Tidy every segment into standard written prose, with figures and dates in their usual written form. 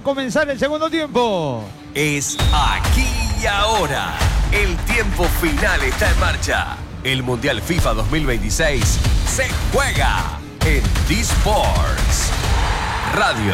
comenzar el segundo tiempo. Es aquí y ahora. El tiempo final está en marcha. El Mundial FIFA 2026 se juega en D-Sports Radio.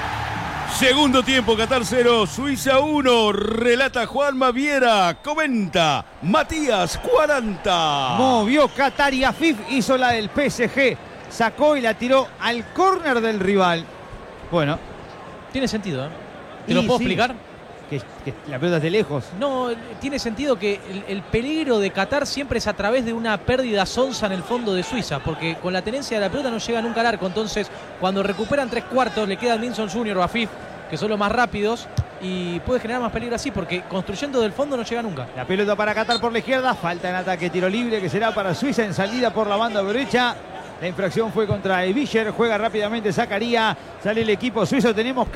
Segundo tiempo, Qatar 0, Suiza 1. Relata Juan Maviera. Comenta Matías 40. Movió Qatar y Afif hizo la del PSG. Sacó y la tiró al córner del rival. Bueno. Tiene sentido, ¿eh? ¿Te lo puedo explicar? Que la pelota es de lejos. No, tiene sentido que el peligro de Qatar siempre es a través de una pérdida sonsa en el fondo de Suiza, porque con la tenencia de la pelota no llega nunca al arco. Entonces, cuando recuperan 3/4, le quedan Minson Jr. o Afif, que son los más rápidos, y puede generar más peligro así, porque construyendo del fondo no llega nunca. La pelota para Qatar por la izquierda, falta en ataque, tiro libre que será para Suiza en salida por la banda derecha. La infracción fue contra Evischer, juega rápidamente Zakaria, sale el equipo suizo. ¿Tenemos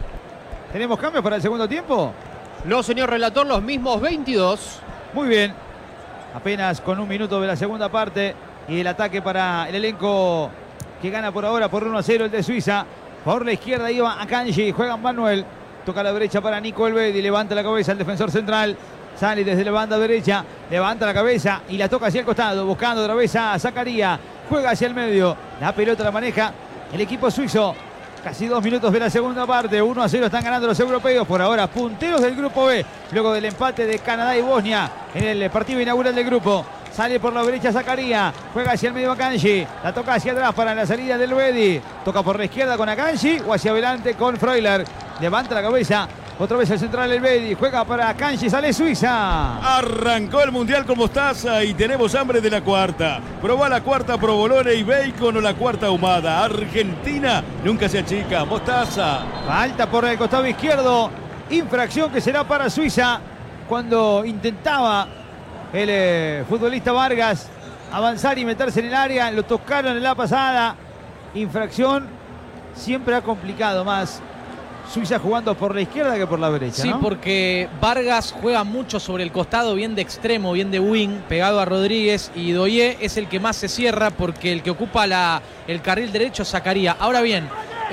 cambios para el segundo tiempo? No, señor relator, los mismos 22. Muy bien, apenas con un minuto de la segunda parte y el ataque para el elenco que gana por ahora por 1-0 el de Suiza. Por la izquierda iba Akanji, juega Manuel, toca a la derecha para Nico Elvedi, levanta la cabeza el defensor central, sale desde la banda derecha, levanta la cabeza y la toca hacia el costado, buscando otra vez a Zakaria, juega hacia el medio, la pelota la maneja el equipo suizo. Casi 2 minutos de la segunda parte, 1-0 están ganando los europeos, por ahora punteros del grupo B, luego del empate de Canadá y Bosnia en el partido inaugural del grupo. Sale por la derecha Zakaria, juega hacia el medio Akanji, la toca hacia atrás para la salida del Elvedi, toca por la izquierda con Akanji o hacia adelante con Freuler, levanta la cabeza, otra vez el central Elvedi, juega para Akanji, sale Suiza. Arrancó el Mundial con mostaza y tenemos hambre de la cuarta. Probá la cuarta provolone y bacon o la cuarta ahumada. Argentina nunca se achica, mostaza. Falta por el costado izquierdo, infracción que será para Suiza cuando intentaba el futbolista Vargas avanzar y meterse en el área, lo tocaron en la pasada. Infracción, siempre ha complicado más Suiza jugando por la izquierda que por la derecha, sí, ¿no? Porque Vargas juega mucho sobre el costado, bien de extremo, bien de wing, pegado a Rodríguez, y Doye es el que más se cierra porque el que ocupa el carril derecho es Zakaria. Ahora bien,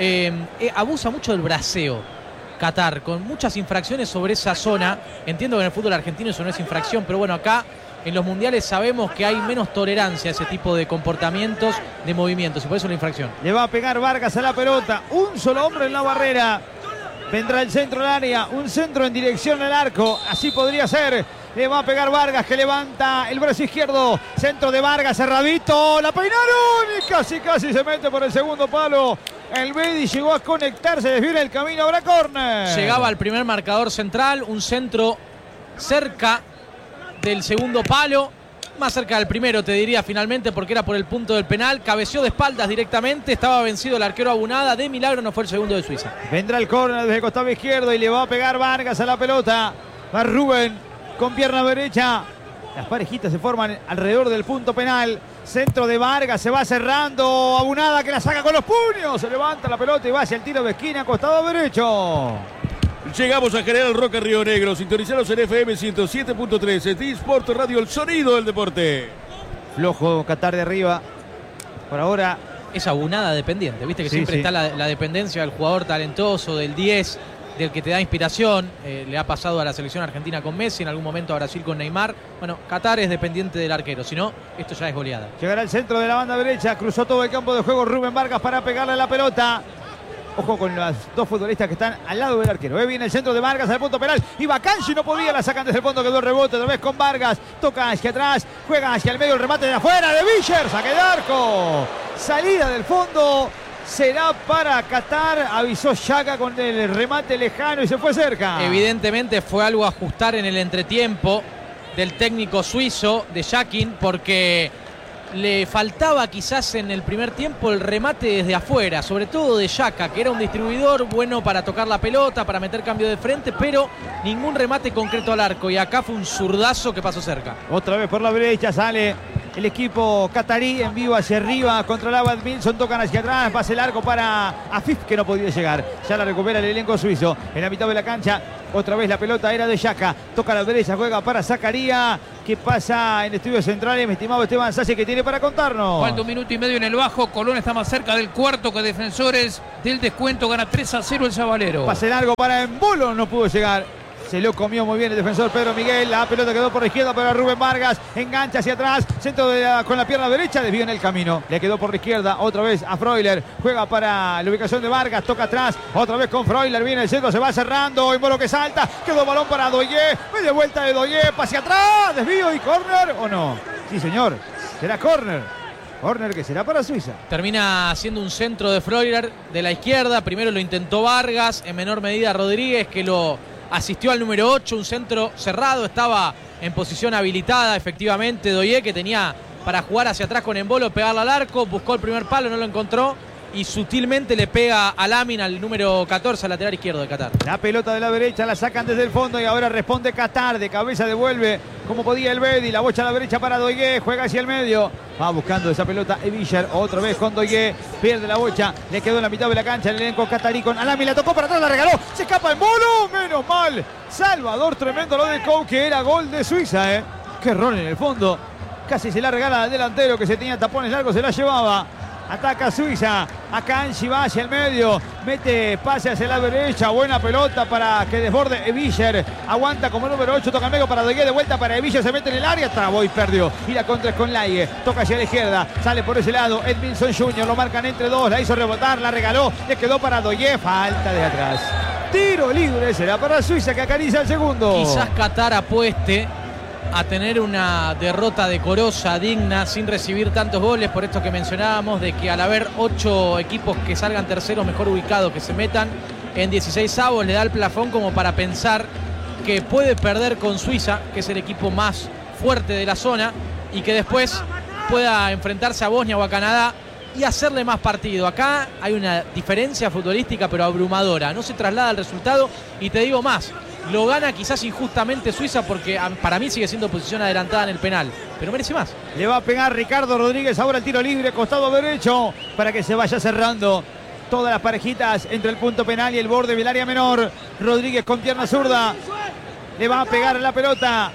abusa mucho del braceo Qatar, con muchas infracciones sobre esa zona. Entiendo que en el fútbol argentino eso no es infracción, pero bueno, acá en los mundiales sabemos que hay menos tolerancia a ese tipo de comportamientos, de movimientos, y por eso la infracción. Le va a pegar Vargas a la pelota, un solo hombre en la barrera. Vendrá el centro del área, un centro en dirección al arco, así podría ser. Le va a pegar Vargas, que levanta el brazo izquierdo, centro de Vargas, cerradito, la peinaron y casi se mete por el segundo palo. El Bedi llegó a conectarse, desvió el camino, habrá córner. Llegaba al primer marcador central, un centro cerca del segundo palo, más cerca del primero te diría finalmente, porque era por el punto del penal. Cabeció de espaldas directamente, estaba vencido el arquero Abunada, de milagro no fue el segundo de Suiza. Vendrá el córner desde el costado izquierdo y le va a pegar Vargas a la pelota. Va Rubén con pierna derecha. Las parejitas se forman alrededor del punto penal. Centro de Vargas, se va cerrando. Abunada que la saca con los puños. Se levanta la pelota y va hacia el tiro de esquina, costado derecho. Llegamos a General Roca, Río Negro. Sintonizados en FM 107.3. D-Sport Radio, el sonido del deporte. Flojo Qatar de arriba. Por ahora. Es Abunada dependiente. Viste que siempre está la dependencia del jugador talentoso, del 10, del que te da inspiración. Le ha pasado a la selección argentina con Messi, en algún momento a Brasil con Neymar. Bueno, Qatar es dependiente del arquero. Si no, esto ya es goleada. Llegará al centro de la banda derecha. Cruzó todo el campo de juego Rubén Vargas para pegarle a la pelota. Ojo con los dos futbolistas que están al lado del arquero. Viene el centro de Vargas al punto penal. Y Akanji no podía, la sacan desde el fondo, quedó el rebote otra vez con Vargas. Toca hacia atrás, juega hacia el medio, el remate de afuera de Evischer. Saque de arco. Salida del fondo. Será para Qatar. Avisó Xhaka con el remate lejano y se fue cerca. Evidentemente fue algo a ajustar en el entretiempo del técnico suizo, de Jakin, porque le faltaba quizás en el primer tiempo el remate desde afuera, sobre todo de Xhaka, que era un distribuidor bueno para tocar la pelota, para meter cambio de frente, pero ningún remate concreto al arco, y acá fue un zurdazo que pasó cerca. Otra vez por la derecha sale el equipo catarí en vivo hacia arriba, controlaba Admilson, tocan hacia atrás, pase largo para Afif, que no podía llegar. Ya la recupera el elenco suizo en la mitad de la cancha. Otra vez la pelota era de Xhaka, toca a la derecha, juega para Zakaria, ¿Qué pasa en estudios centrales, mi estimado Esteban Sassi, que tiene para contarnos? Falta 1 minuto y medio en el bajo. Colón está más cerca del cuarto que Defensores del descuento. Gana 3-0 el Sabalero. Pase largo para Embolo, no pudo llegar. Se lo comió muy bien el defensor Pedro Miguel. La pelota quedó por la izquierda para Rubén Vargas. Engancha hacia atrás. Centro con la pierna derecha. Desvió en el camino. Le quedó por la izquierda. Otra vez a Freuler. Juega para la ubicación de Vargas. Toca atrás. Otra vez con Freuler. Viene el centro. Se va cerrando. Embolo que salta. Quedó balón para Doyé. Media vuelta de Doyé. Pase atrás. Desvío y córner. ¿O no? Sí, señor. Será córner. Córner que será para Suiza. Termina siendo un centro de Freuler de la izquierda. Primero lo intentó Vargas. En menor medida Rodríguez, que lo asistió al número 8, un centro cerrado, estaba en posición habilitada efectivamente Doyé, que tenía para jugar hacia atrás con Embolo, pegarle al arco, buscó el primer palo, no lo encontró y sutilmente le pega a Lamin, al número 14, al lateral izquierdo de Qatar. La pelota de la derecha la sacan desde el fondo y ahora responde Qatar, de cabeza devuelve como podía el Bedi, la bocha a la derecha para Doyé, juega hacia el medio, va buscando esa pelota Evischer, otra vez con Doyé, pierde la bocha, le quedó en la mitad de la cancha el elenco qatarí con Alami, la tocó para atrás, la regaló, se escapa el Embolo, menos mal, Salvador, tremendo lo de Cou, que era gol de Suiza, qué error en el fondo, casi se la regala al delantero que se tenía tapones largos, se la llevaba. Ataca Suiza, Akanji va hacia el medio, mete pase hacia la derecha, buena pelota para que desborde Evischer, aguanta como número 8, toca medio para Doyé, de vuelta para Evischer, se mete en el área, trabó y perdió, y la contra es con Laie, toca hacia la izquierda, sale por ese lado, Edmilson Jr. lo marcan entre dos, la hizo rebotar, la regaló, le quedó para Doyé, falta de atrás. Tiro libre será para Suiza que acaricia el segundo. Quizás Qatar apueste a tener una derrota decorosa, digna, sin recibir tantos goles, por esto que mencionábamos, de que al haber 8 equipos que salgan terceros mejor ubicados, que se metan en 16avos, le da el plafón como para pensar que puede perder con Suiza, que es el equipo más fuerte de la zona, y que después pueda enfrentarse a Bosnia o a Canadá y hacerle más partido. Acá hay una diferencia futbolística pero abrumadora, no se traslada el resultado, y te digo más, lo gana quizás injustamente Suiza porque para mí sigue siendo posición adelantada en el penal, pero merece más. Le va a pegar Ricardo Rodríguez ahora el tiro libre, costado derecho, para que se vaya cerrando todas las parejitas entre el punto penal y el borde del área menor. Rodríguez con pierna zurda, le va a pegar la pelota.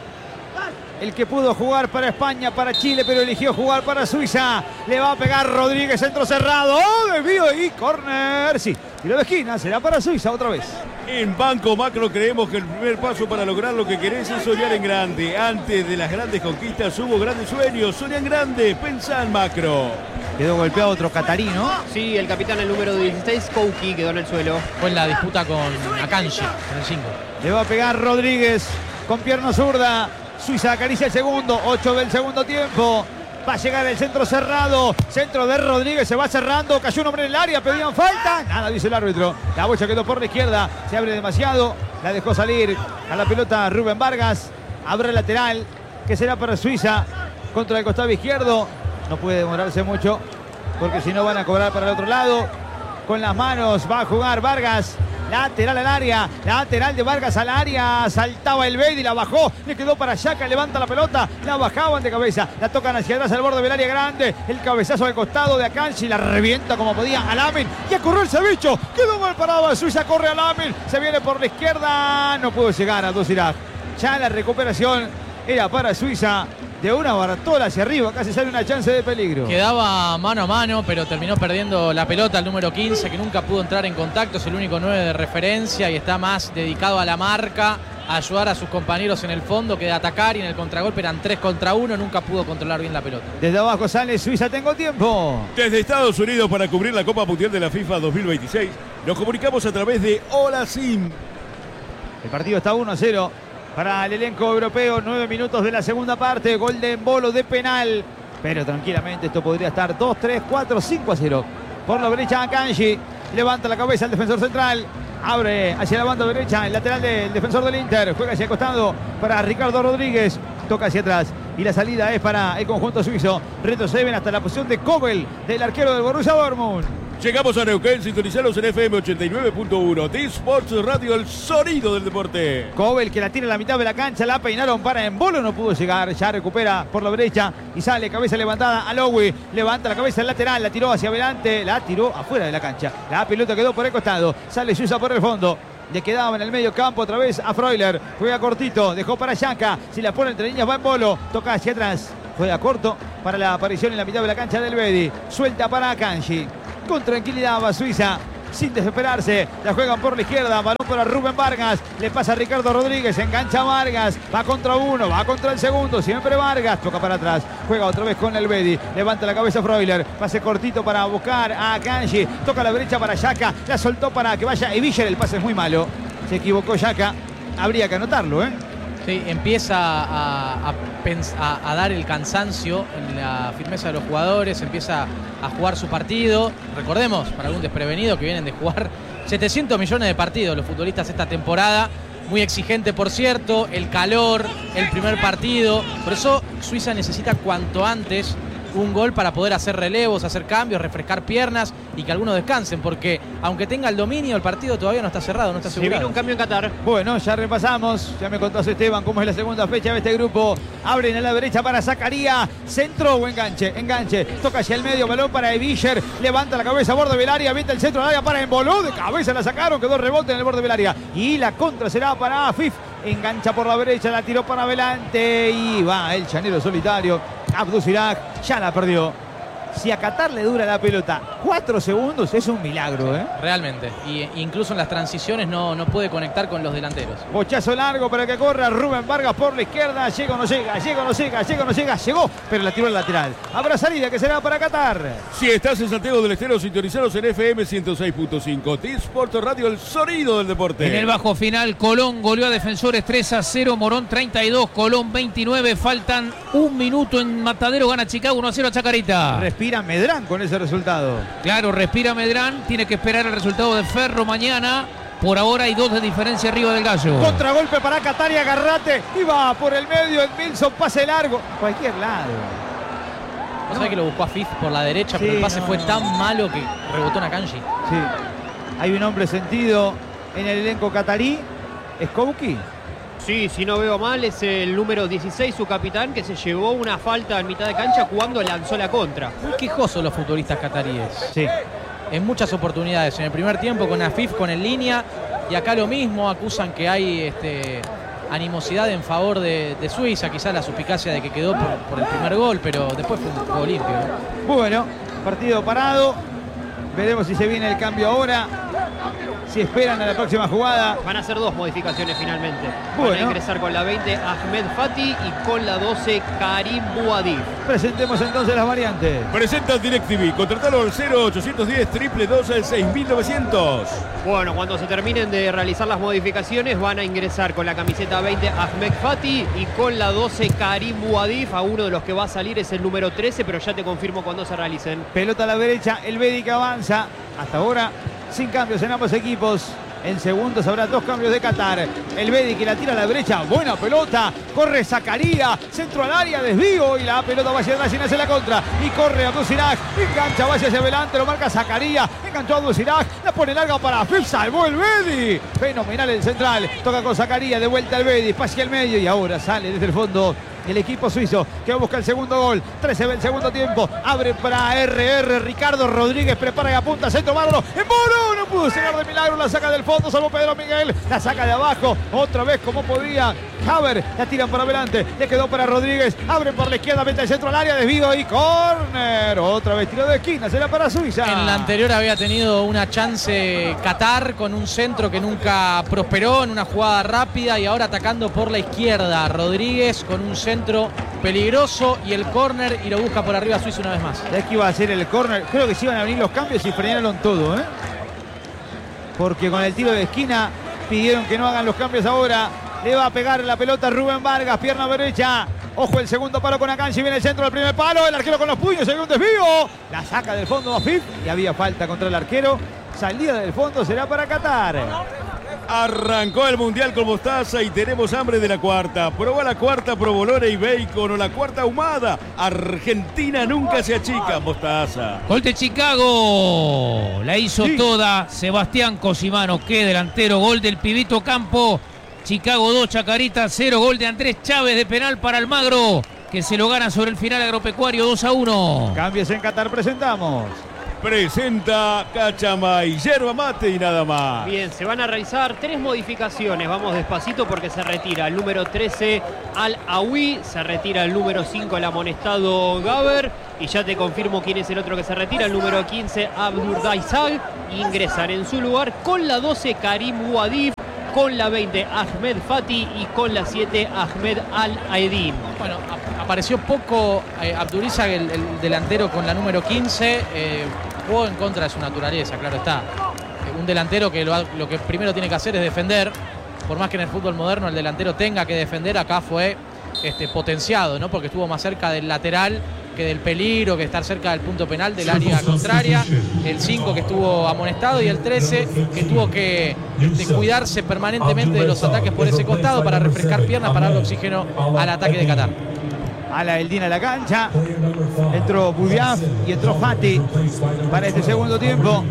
El que pudo jugar para España, para Chile, pero eligió jugar para Suiza. Le va a pegar Rodríguez, centro cerrado. ¡Oh, desvío y córner! Sí, tiro de esquina, será para Suiza otra vez. En Banco Macro creemos que el primer paso para lograr lo que querés es soñar en grande. Antes de las grandes conquistas hubo grandes sueños. Soñá en grande, pensá en macro. Quedó golpeado otro catarí, ¿no? Sí, el capitán, el número 16, Kouki, quedó en el suelo. Fue en la disputa con Akanji, en el 5. Le va a pegar Rodríguez con pierna zurda. Suiza acaricia el segundo, 8 del segundo tiempo. Va a llegar el centro cerrado. Centro de Rodríguez, se va cerrando. Cayó un hombre en el área, pedían falta. Nada, dice el árbitro. La bocha quedó por la izquierda. Se abre demasiado. La dejó salir a la pelota Rubén Vargas. Abre el lateral, que será para Suiza. Contra el costado izquierdo. No puede demorarse mucho, porque si no van a cobrar para el otro lado. Con las manos va a jugar Vargas. Lateral al área, lateral de Vargas al área, saltaba el Bedi, la bajó, le quedó para Xhaka, levanta la pelota, la bajaban de cabeza, la tocan hacia atrás al borde del área grande, el cabezazo al costado de Akanji, la revienta como podía a Lamin, ya corrió el cebicho, quedó mal parado, Suiza corre a Lamin, se viene por la izquierda, no pudo llegar a Dusirac, ya la recuperación era para Suiza. De una Bartola hacia arriba, casi sale una chance de peligro. Quedaba mano a mano, pero terminó perdiendo la pelota el número 15, que nunca pudo entrar en contacto, es el único 9 de referencia y está más dedicado a la marca, a ayudar a sus compañeros en el fondo que de atacar, y en el contragolpe eran 3 contra 1, nunca pudo controlar bien la pelota. Desde abajo sale Suiza, tengo tiempo. Desde Estados Unidos para cubrir la Copa Mundial de la FIFA 2026, nos comunicamos a través de Hola Sim. El partido está 1-0. Para el elenco europeo, 9 minutos de la segunda parte, gol de Embolo de penal. Pero tranquilamente esto podría estar 2, 3, 4, 5-0. Por la derecha Akanji, levanta la cabeza el defensor central. Abre hacia la banda derecha, el lateral del defensor del Inter. Juega hacia el costado para Ricardo Rodríguez. Toca hacia atrás y la salida es para el conjunto suizo. Retroceden hasta la posición de Kobel, del arquero del Borussia Dortmund. Llegamos a Neuquén, sintonizalos en FM 89.1. D-Sports Radio, el sonido del deporte. Kobel que la tira a la mitad de la cancha, la peinaron para Embolo, no pudo llegar, ya recupera por la derecha y sale cabeza levantada a Lowy, levanta la cabeza al lateral, la tiró hacia adelante, la tiró afuera de la cancha. La pelota quedó por el costado, sale Suiza por el fondo. Le quedaba en el medio campo otra vez a Freuler. Juega cortito, dejó para Xhaka. Si la pone entre líneas va en Bolo. Toca hacia atrás. Juega corto para la aparición en la mitad de la cancha del Bedi. Suelta para Akanji. Con tranquilidad va Suiza. Sin desesperarse, la juegan por la izquierda, balón para Rubén Vargas, le pasa a Ricardo Rodríguez, engancha a Vargas, va contra uno, va contra el segundo, siempre Vargas, toca para atrás, juega otra vez con el Bedi, levanta la cabeza Freuler, pase cortito para buscar a Akanji, toca a la derecha para Xhaka, la soltó para que vaya Evicher, el pase es muy malo, se equivocó Xhaka, habría que anotarlo, ¿eh? Sí, empieza a dar el cansancio en la firmeza de los jugadores, empieza a jugar su partido. Recordemos, para algún desprevenido, que vienen de jugar 700 millones de partidos los futbolistas esta temporada. Muy exigente, por cierto, el calor, el primer partido. Por eso Suiza necesita cuanto antes un gol para poder hacer relevos, hacer cambios, refrescar piernas y que algunos descansen, porque aunque tenga el dominio, el partido todavía no está cerrado, no está asegurado. Se viene un cambio en Qatar. Bueno, ya repasamos, ya me contó Esteban cómo es la segunda fecha de este grupo. Abren a la derecha para Zakaria, centro o enganche, toca hacia el medio, balón para Evicher, levanta la cabeza, borde del área, mete el centro del área para Embolo, de cabeza la sacaron, quedó rebote en el borde del área y la contra será para Afif. Engancha por la derecha, la tiró para adelante y va el llanero solitario. Abdusiraj ya la perdió. Si a Qatar le dura la pelota 4 segundos es un milagro, ¿eh? Realmente. Y incluso en las transiciones no puede conectar con los delanteros. Bochazo largo para que corra Rubén Vargas por la izquierda. Llega o no llega. Llegó, pero la tiró al lateral. Habrá salida que será para Qatar. Si estás en Santiago del Estero, sintonizados en FM 106.5. T-Sport Radio, el sonido del deporte. En el bajo final, Colón goleó a Defensores 3-0, Morón 32, Colón 29. Faltan 1 minuto en Matadero, gana Chicago 1-0 a Chacarita. Respira Medrán con ese resultado. Claro, respira Medrán, tiene que esperar el resultado de Ferro mañana. Por ahora hay 2 de diferencia arriba del Gallo. Contragolpe para Qatar y agarrate. Y va por el medio Edmilson, pase largo. Cualquier lado. ¿No sabe que lo buscó a Fif por la derecha, pero el pase fue tan malo que rebotó en Akanji? Sí. Hay un hombre sentido en el elenco catarí. ¿Es Kouki? Sí, si no veo mal, es el número 16, su capitán, que se llevó una falta en mitad de cancha cuando lanzó la contra. Muy quejosos los futbolistas cataríes. Sí. En muchas oportunidades. En el primer tiempo con Afif, con el línea. Y acá lo mismo, acusan que hay animosidad en favor de Suiza. Quizás la suspicacia de que quedó por el primer gol, pero después fue un juego limpio. Bueno, partido parado. Veremos si se viene el cambio ahora. Si esperan a la próxima jugada. Van a hacer 2 modificaciones finalmente. Bueno. Van a ingresar con la 20 Ahmed Fati y con la 12 Karim Bouadif. Presentemos entonces las variantes. Presenta DirecTV. Contratalo al 0810 222 6900. Bueno, cuando se terminen de realizar las modificaciones van a ingresar con la camiseta 20 Ahmed Fati y con la 12 Karim Bouadif. A uno de los que va a salir es el número 13, pero ya te confirmo cuando se realicen. Pelota a la derecha, el Bedi que avanza. Hasta ahora sin cambios en ambos equipos. En segundos habrá 2 cambios de Qatar. El Bedi que la tira a la derecha. Buena pelota. Corre Zakaria. Centro al área. Desvío. Y la pelota va hacia atrás y hace la contra. Y corre Abdusiraj. Engancha. Va hacia adelante. Lo marca Zakaria. Enganchó a Abdusiraj. La pone larga para Afif. Salvó el Bedi. Fenomenal el central. Toca con Zakaria. De vuelta al Bedi. Hacia el medio. Y ahora sale desde el fondo el equipo suizo que busca el segundo gol. 13 ve el segundo tiempo. Abre para RR. Ricardo Rodríguez prepara y apunta. Centro Mármolo. En Moro. No pudo llegar de milagro. La saca del fondo. Salvó Pedro Miguel. La saca de abajo. Otra vez como podía. Haber. La tiran para adelante. Le quedó para Rodríguez. Abre por la izquierda. Mete el centro al área. Desvío y córner. Otra vez tiro de esquina. Será para Suiza. En la anterior había tenido una chance Qatar con un centro que nunca prosperó en una jugada rápida y ahora atacando por la izquierda. Rodríguez con un centro peligroso y el córner y lo busca por arriba Suiza una vez más. Es que iba a ser el córner. Creo que se iban a venir los cambios y frenaron todo, ¿eh? Porque con el tiro de esquina pidieron que no hagan los cambios ahora. Le va a pegar la pelota Rubén Vargas, pierna derecha. Ojo el segundo palo con Akanji, viene el centro del primer palo. El arquero con los puños, hay un desvío. La saca del fondo Afif y había falta contra el arquero. Salida del fondo será para Qatar. Arrancó el Mundial con mostaza y tenemos hambre de la cuarta. Probá la cuarta provolone y bacon o la cuarta ahumada. Argentina nunca se achica, mostaza. Gol de Chicago. La hizo toda Sebastián Cosimano. Qué delantero. Gol del Pibito Campo. Chicago 2, Chacarita 0. Gol de Andrés Chávez de penal para Almagro, que se lo gana sobre el final agropecuario 2-1. Cambios en Qatar presentamos. presenta Cachamay, yerba mate y nada más. Bien, se van a realizar 3 modificaciones. Vamos despacito porque se retira el número 13 Al-Awi, se retira el número 5 el amonestado Gaber, y ya te confirmo quién es el otro que se retira, el número 15 Abdurdaizag. Ingresan en su lugar con la 12 Karim Wadif, con la 20 Ahmed Fati y con la 7 Ahmed Al-Aedin. Bueno, apareció poco Abdurrazzaq, el delantero con la número 15. Jugó en contra de su naturaleza, claro está. Un delantero que lo que primero tiene que hacer es defender. Por más que en el fútbol moderno el delantero tenga que defender, acá fue potenciado, ¿no? Porque estuvo más cerca del lateral que del peligro, que estar cerca del punto penal del área contraria. El 5 que estuvo amonestado y el 13 que tuvo que cuidarse permanentemente de los ataques por ese costado para refrescar piernas, para darle oxígeno al ataque de Qatar. Al-Aedin a la cancha, entró Boudiaf y entró Fati para este segundo tiempo.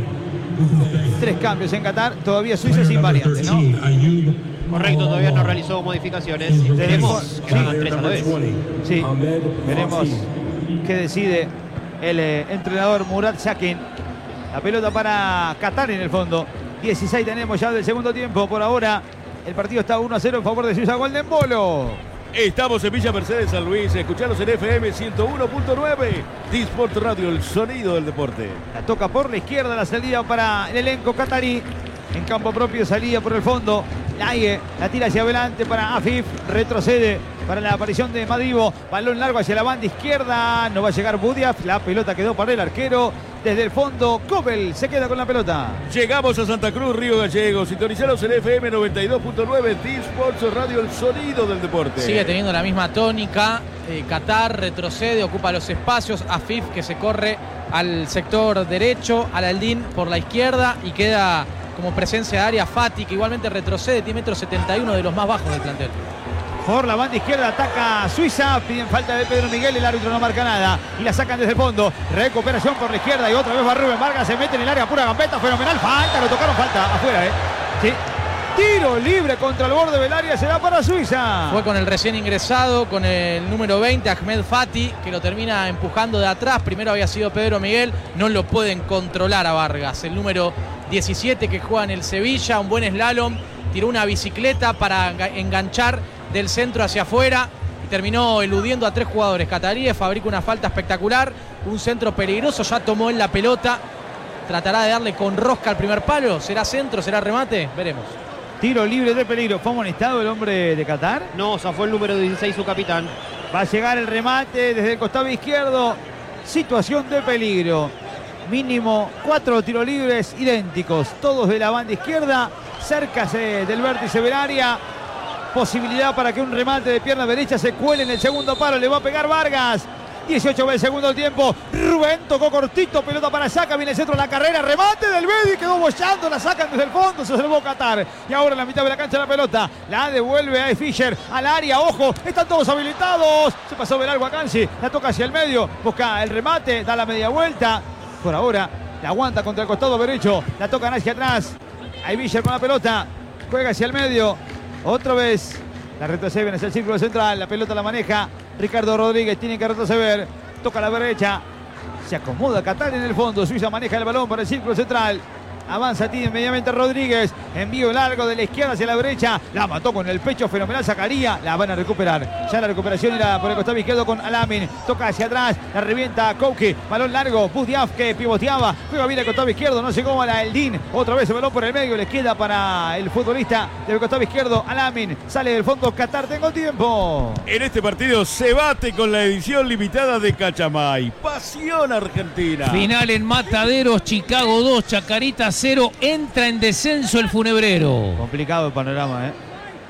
3 cambios en Qatar, todavía Suiza sin variantes, ¿no? Correcto, todavía no realizó modificaciones. Veremos que hagan 3 a la vez. Sí, veremos qué decide el entrenador Murat Yakin. La pelota para Qatar en el fondo. 16 tenemos ya del segundo tiempo. Por ahora el partido está 1-0 en favor de Suiza. Gol de Embolo. Estamos en Villa Mercedes, San Luis. Escuchalos en FM 101.9. Disport Radio, el sonido del deporte. La toca por la izquierda, la salida para el elenco qatarí. En campo propio, salida por el fondo. Laie la tira hacia adelante para Afif. Retrocede para la aparición de Madibo. Balón largo hacia la banda izquierda. No va a llegar Boudiaf. La pelota quedó para el arquero. Desde el fondo, Cobel se queda con la pelota. Llegamos a Santa Cruz, Río Gallegos. Sintonizaros en FM 92.9. Disport Radio, el sonido del deporte. Sigue teniendo la misma tónica. Qatar retrocede, ocupa los espacios. Afif que se corre al sector derecho. Al-Aedin por la izquierda y queda como presencia de área Fati, que igualmente retrocede, tiene 1,71 m, de los más bajos del plantel. Por la banda izquierda ataca Suiza, piden falta de Pedro Miguel, el árbitro no marca nada y la sacan desde el fondo. Recuperación por la izquierda y otra vez va Rubén Vargas, se mete en el área, pura gambeta, fenomenal, falta, lo tocaron, falta, afuera, sí. Tiro libre contra el borde del área, será para Suiza. Fue con el recién ingresado, con el número 20, Ahmed Fati, que lo termina empujando de atrás. Primero había sido Pedro Miguel, no lo pueden controlar a Vargas. El número 17 que juega en el Sevilla, un buen slalom, tiró una bicicleta para enganchar del centro hacia afuera y terminó eludiendo a 3 jugadores cataríes, fabrica una falta espectacular, un centro peligroso, ya tomó en la pelota, tratará de darle con rosca al primer palo, ¿será centro, será remate? Veremos. Tiro libre de peligro, ¿fue amonestado el hombre de Qatar? No, zafó el número 16, su capitán. Va a llegar el remate desde el costado izquierdo, situación de peligro. Mínimo 4 tiros libres idénticos, todos de la banda izquierda, cerca del vértice del área. Posibilidad para que un remate de pierna derecha se cuele en el segundo palo, le va a pegar Vargas. 18 va el segundo tiempo. Rubén tocó cortito, pelota para Saca, viene el centro de la carrera, remate del Bedi, quedó bollando, la sacan desde el fondo, se salvó Qatar. Y ahora en la mitad de la cancha la pelota, la devuelve a Fischer al área, ojo, están todos habilitados. Se pasó Belargo a Kanji, la toca hacia el medio, busca el remate, da la media vuelta. Por ahora la aguanta contra el costado derecho, la tocan hacia atrás. Ahí Fischer con la pelota, juega hacia el medio, otra vez la retrocede hacia el círculo central, la pelota la maneja Ricardo Rodríguez, tiene que retroceder, toca a la derecha, se acomoda Qatar en el fondo, Suiza maneja el balón para el círculo central. Avanza tiene inmediatamente Rodríguez. Envío largo de la izquierda hacia la derecha. La mató con el pecho fenomenal Zakaria. La van a recuperar. Ya la recuperación era por el costado izquierdo con Alamin. Toca hacia atrás. La revienta Kouki. Balón largo. Boudiaf que pivoteaba. Juega bien el costado izquierdo. No llegó a la Al-Aedin. Otra vez el balón por el medio. Le queda para el futbolista del costado izquierdo. Alamin. Sale del fondo Qatar. Tengo tiempo. En este partido se bate con la edición limitada de Cachamay. Pasión Argentina. Final en Mataderos. Chicago 2. Chacarita 0. Entra en descenso el Funebrero. Complicado el panorama, ¿eh?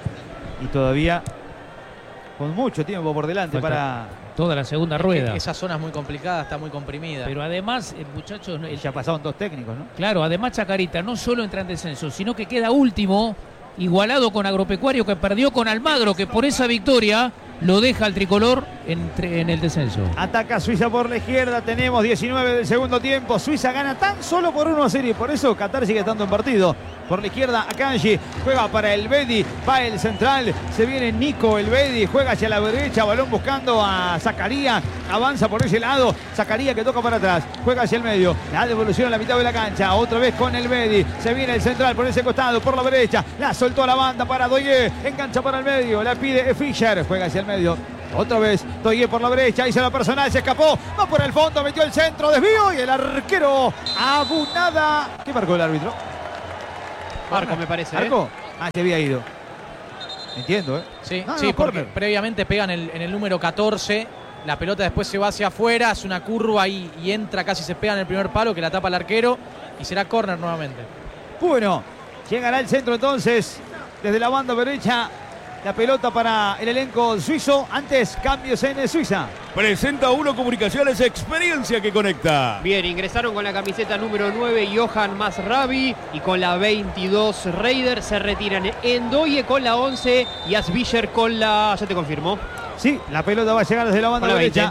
Y todavía con mucho tiempo por delante para toda la segunda rueda. Esa zona es muy complicada, está muy comprimida. Pero además, muchachos, ya pasaron 2 técnicos, ¿no? Claro, además Chacarita no solo entra en descenso, sino que queda último, igualado con Agropecuario, que perdió con Almagro, que por esa victoria lo deja el tricolor en el descenso. Ataca Suiza por la izquierda, tenemos 19 del segundo tiempo. Suiza gana tan solo por 1-0 y por eso Qatar sigue estando en partido. Por la izquierda, Akanji juega para el Bedi, va el central, se viene Nico el Bedi, juega hacia la derecha, balón buscando a Zakaria, avanza por ese lado, Zakaria que toca para atrás, juega hacia el medio, la devolución a la mitad de la cancha, otra vez con el Bedi, se viene el central por ese costado, por la derecha, la soltó a la banda para Doye, engancha para el medio, la pide Fischer, juega hacia el medio. Otra vez, Doye por la derecha, hizo la personal, se escapó, va por el fondo, metió el centro, desvío y el arquero Abunada. ¿Qué marcó el árbitro? Marco, me parece. ¿Marco? Se había ido. Entiendo, ¿eh? Sí, No, sí, porque córner. previamente pegan en el número 14. La pelota después se va hacia afuera, hace una curva y entra, casi se pega en el primer palo que la tapa el arquero y será córner nuevamente. Bueno, llegará el centro entonces desde la banda derecha. La pelota para el elenco suizo. Antes, cambios en Suiza. Presenta Uno Comunicaciones, experiencia que conecta. Bien, ingresaron con la camiseta número 9 Johan Masrabi y con la 22 Raider. Se retiran Endoye con la 11 y Asbischer con la... Ya te confirmo. Sí, la pelota va a llegar desde la banda Con la derecha.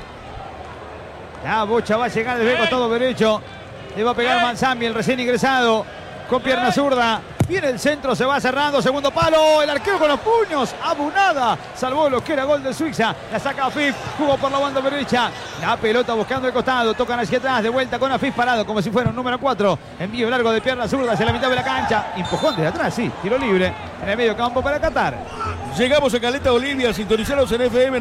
20. La bocha va a llegar desde el costado derecho. Le va a pegar Manzambi, el recién ingresado, con pierna zurda. Viene el centro, se va cerrando, segundo palo, el arquero con los puños, Abunada, salvó lo que era gol de Suiza, la saca Afif, jugó por la banda derecha, la pelota buscando el costado, tocan hacia atrás, de vuelta con Afif parado como si fuera un número 4, envío largo de pierna zurda hacia la mitad de la cancha, empujón desde atrás, sí, tiro libre, en el medio campo para Qatar. Llegamos a Caleta, Bolivia, sintonizaros en FM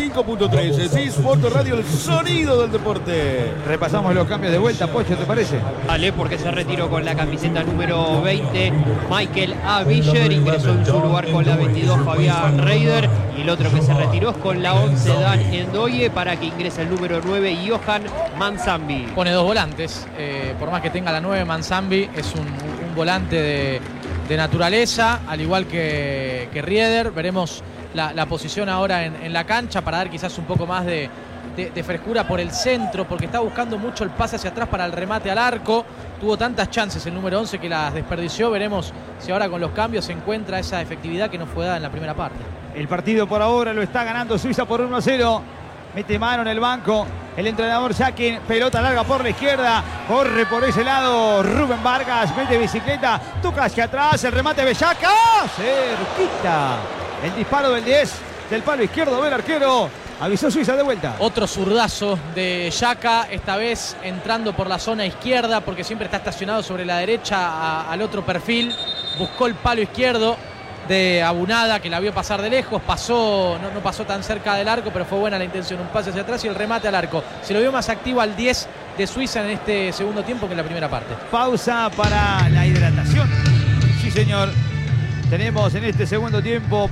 95.3, Disport Radio, el sonido del deporte. Repasamos los cambios de vuelta, Pocho, ¿te parece? Vale, porque se retiró con la camiseta número 20 Michael Abischer, ingresó en su lugar con la 22 Fabián Raider y el otro que se retiró es con la 11 Dan Endoye para que ingrese el número 9 Johan Manzambi. Pone dos volantes, por más que tenga la 9 Manzambi, es un volante de naturaleza, al igual que Rieder. Veremos la posición ahora en la cancha para dar quizás un poco más de frescura por el centro, porque está buscando mucho el pase hacia atrás para el remate al arco. Tuvo tantas chances el número 11 que las desperdició. Veremos si ahora con los cambios se encuentra esa efectividad que no fue dada en la primera parte. El partido por ahora lo está ganando Suiza por 1-0. Mete mano en el banco el entrenador Jaquín, pelota larga por la izquierda, corre por ese lado Rubén Vargas, mete bicicleta, toca hacia atrás, el remate Bellaca, cerquita, el disparo del 10 del palo izquierdo del arquero, avisó Suiza de vuelta. Otro zurdazo de Xhaka, esta vez entrando por la zona izquierda porque siempre está estacionado sobre la derecha al otro perfil, buscó el palo izquierdo de Abunada, que la vio pasar de lejos, no pasó tan cerca del arco, pero fue buena la intención, un pase hacia atrás y el remate al arco. Se lo vio más activo al 10 de Suiza en este segundo tiempo que en la primera parte. Pausa para la hidratación. Sí, señor. Tenemos en este segundo tiempo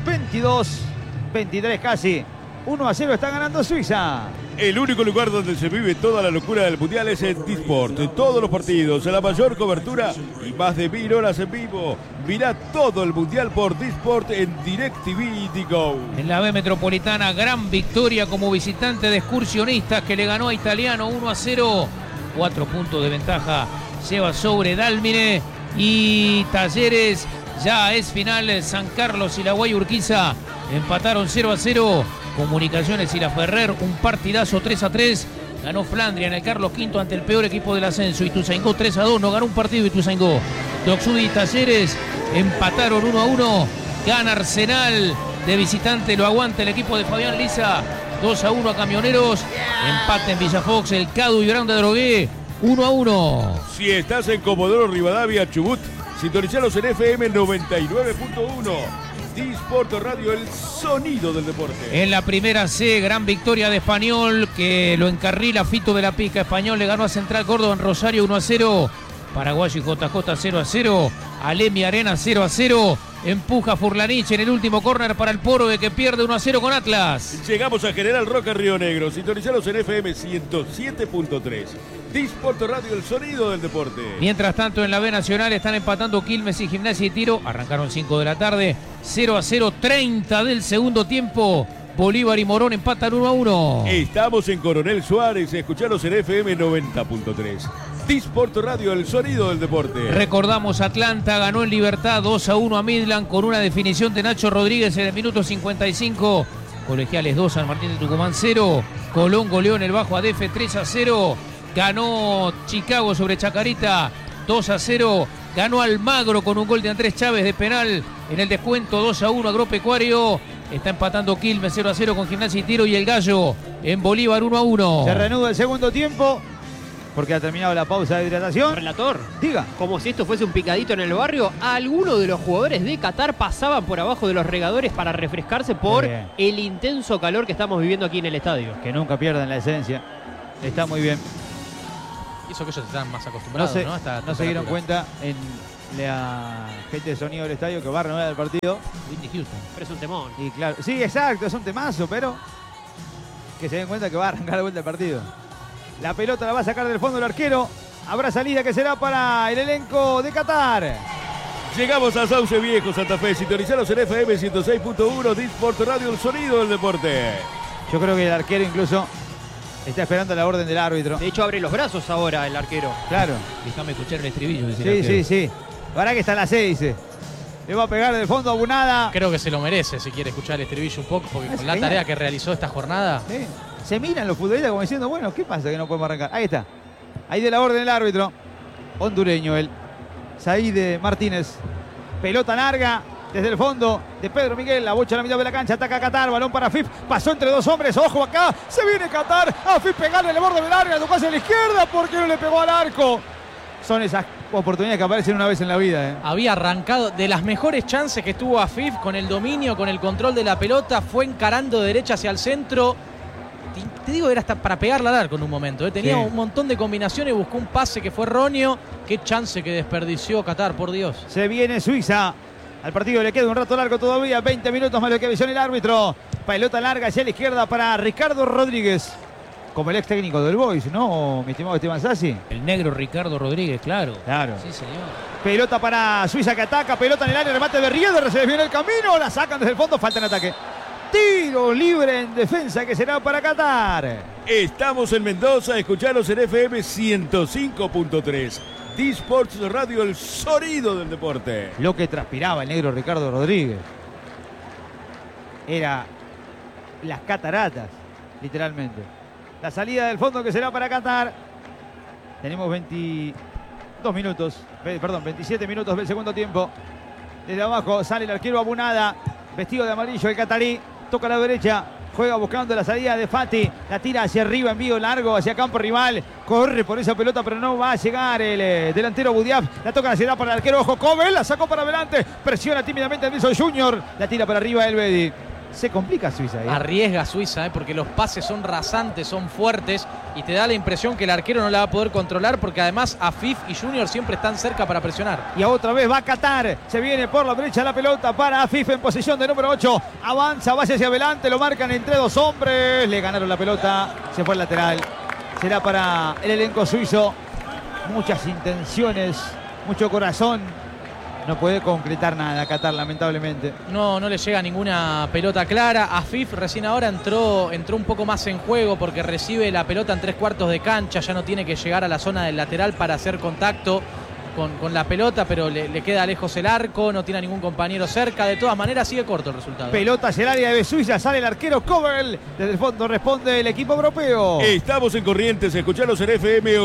22-23 casi. 1-0 está ganando Suiza. El único lugar donde se vive toda la locura del Mundial es en Disport. Todos los partidos, la mayor cobertura y más de 1000 horas en vivo. Mirá todo el Mundial por Disport en DirecTV y Go. En la B Metropolitana, gran victoria como visitante de Excursionistas que le ganó a Italiano 1-0. 4 puntos de ventaja lleva sobre Dálmine y Talleres. Ya es final. San Carlos y la Guay Urquiza empataron 0-0. Comunicaciones y la Ferrer, un partidazo 3-3. Ganó Flandria en el Carlos V ante el peor equipo del ascenso. Ituzaingó 3-2, no ganó un partido Ituzaingó. Doxudi y Talleres empataron 1-1. Gana Arsenal de visitante, lo aguanta el equipo de Fabián Liza. 2-1 a Camioneros. Empate en Villafox, el Cadu y Branda Drogué. 1-1. Si estás en Comodoro Rivadavia, Chubut, sintonizanos en FM 99.1. Disport Radio, el sonido del deporte. En la primera C, gran victoria de Español, que lo encarrila Fito de la Pica. Español le ganó a Central Córdoba en Rosario 1-0. Paraguayo y JJ 0-0. Alemi Arena 0-0. Empuja Furlanich en el último córner para el Poroe, que pierde 1-0 con Atlas. Llegamos a General Roca, Río Negro. Sintonizanos en FM 107.3. Disport Radio, el sonido del deporte. Mientras tanto, en la B Nacional están empatando Quilmes y Gimnasia y Tiro. Arrancaron 5 de la tarde. 0-0, 30 del segundo tiempo. Bolívar y Morón empatan 1-1. Estamos en Coronel Suárez. Escuchanos en FM 90.3. Disport Radio, el sonido del deporte. Recordamos, Atlanta ganó en Libertad 2-1 a Midland con una definición de Nacho Rodríguez en el minuto 55. Colegiales 2, San Martín de Tucumán 0. Colón goleó en el Bajo ADF 3-0. Ganó Chicago sobre Chacarita 2-0. Ganó Almagro con un gol de Andrés Chávez de penal en el descuento 2-1 Agropecuario. Está empatando Quilmes 0-0 con Gimnasia y Tiro, y el Gallo en Bolívar 1-1. Se reanuda el segundo tiempo porque ha terminado la pausa de hidratación. Relator, Diga. como si esto fuese un picadito en el barrio, algunos de los jugadores de Qatar pasaban por abajo de los regadores para refrescarse por Bien. el intenso calor que estamos viviendo aquí en el estadio. Que nunca pierdan la esencia. Está muy bien. Y eso que ellos están más No acostumbrados, se, ¿no? A esta no se dieron temperatura. cuenta en la gente de sonido del estadio que va a renovar el partido. Whitney Houston. Pero es un temón. Y claro, sí, exacto, es un temazo, pero que se den cuenta que va a arrancar de vuelta el partido. La pelota la va a sacar del fondo el arquero. Habrá salida que será para el elenco de Qatar. Llegamos a Sauce Viejo, Santa Fe. Sintonizaros en FM 106.1, Disport Radio, el sonido del deporte. Yo creo que el arquero incluso está esperando la orden del árbitro. De hecho, abre los brazos ahora el arquero. Claro. Déjame escuchar el estribillo. dice el Sí, arquero. sí, sí. Para que está en la C, dice. Le va a pegar del fondo a Bunada. Creo que se lo merece si quiere escuchar el estribillo un poco, porque Es con la genial. tarea que realizó esta jornada. Sí. Se miran los futbolistas como diciendo, bueno, ¿qué pasa que no podemos arrancar? Ahí está. Ahí de la orden el árbitro. Hondureño él. Said Martínez. Pelota larga desde el fondo de Pedro Miguel. La bocha a la mitad de la cancha. Ataca Qatar. Balón para Afif. Pasó entre dos hombres. Ojo acá. Se viene Qatar. Afif pegarle el borde del área. Tocó hacia la izquierda porque no le pegó al arco. Son esas oportunidades que aparecen una vez en la vida, ¿eh? Había arrancado de las mejores chances que tuvo Afif con el dominio, con el control de la pelota. Fue encarando de derecha hacia el centro. Te digo, era hasta para pegarla al arco en un momento. Tenía Sí. un montón de combinaciones. Buscó un pase que fue erróneo. Qué chance que desperdició Qatar, por Dios. Se viene Suiza. Al partido le queda un rato largo todavía. 20 minutos más lo que visiona el árbitro. Pelota larga hacia la izquierda para Ricardo Rodríguez. Como el ex técnico del Boys, ¿no, mi estimado Esteban Sassi? El negro Ricardo Rodríguez, claro. Claro. Sí, señor. Pelota para Suiza que ataca. Pelota en el área. Remate de Rieder. Se desvió en el camino. La sacan desde el fondo. Falta en ataque. Tiro libre en defensa que será para Qatar. Estamos en Mendoza, escucharos en FM 105.3. Disports Radio, el sonido del deporte. Lo que transpiraba el negro Ricardo Rodríguez era las cataratas, literalmente. La salida del fondo que será para Qatar. Tenemos 27 minutos del segundo tiempo. Desde abajo sale el arquero Abunada, vestido de amarillo el catarí. Toca a la derecha, juega buscando la salida de Fati. La tira hacia arriba, envío largo hacia campo rival. Corre por esa pelota, pero no va a llegar el delantero Budiaf. La toca la ciudad para el arquero Ojo Cobel. La sacó para adelante. Presiona tímidamente el Wilson Junior. La tira para arriba el Bedi. Se complica Suiza, ¿eh? Arriesga Suiza, porque los pases son rasantes, son fuertes, y te da la impresión que el arquero no la va a poder controlar, porque además Afif y Junior siempre están cerca para presionar. Y otra vez va a Qatar. Se viene por la derecha la pelota para Afif en posición de número 8. Avanza, va hacia adelante. Lo marcan entre dos hombres. Le ganaron la pelota. Se fue al lateral. Será para el elenco suizo. Muchas intenciones, mucho corazón. No puede concretar nada Qatar, lamentablemente. No le llega ninguna pelota clara. Afif recién ahora entró un poco más en juego, porque recibe la pelota en 3/4 de cancha. Ya no tiene que llegar a la zona del lateral para hacer contacto con la pelota, pero le queda lejos el arco, no tiene a ningún compañero cerca. De todas maneras sigue corto el resultado. Pelota hacia el área de Suiza, sale el arquero Kobel. Desde el fondo responde el equipo europeo. Estamos en Corrientes, escucharos en FM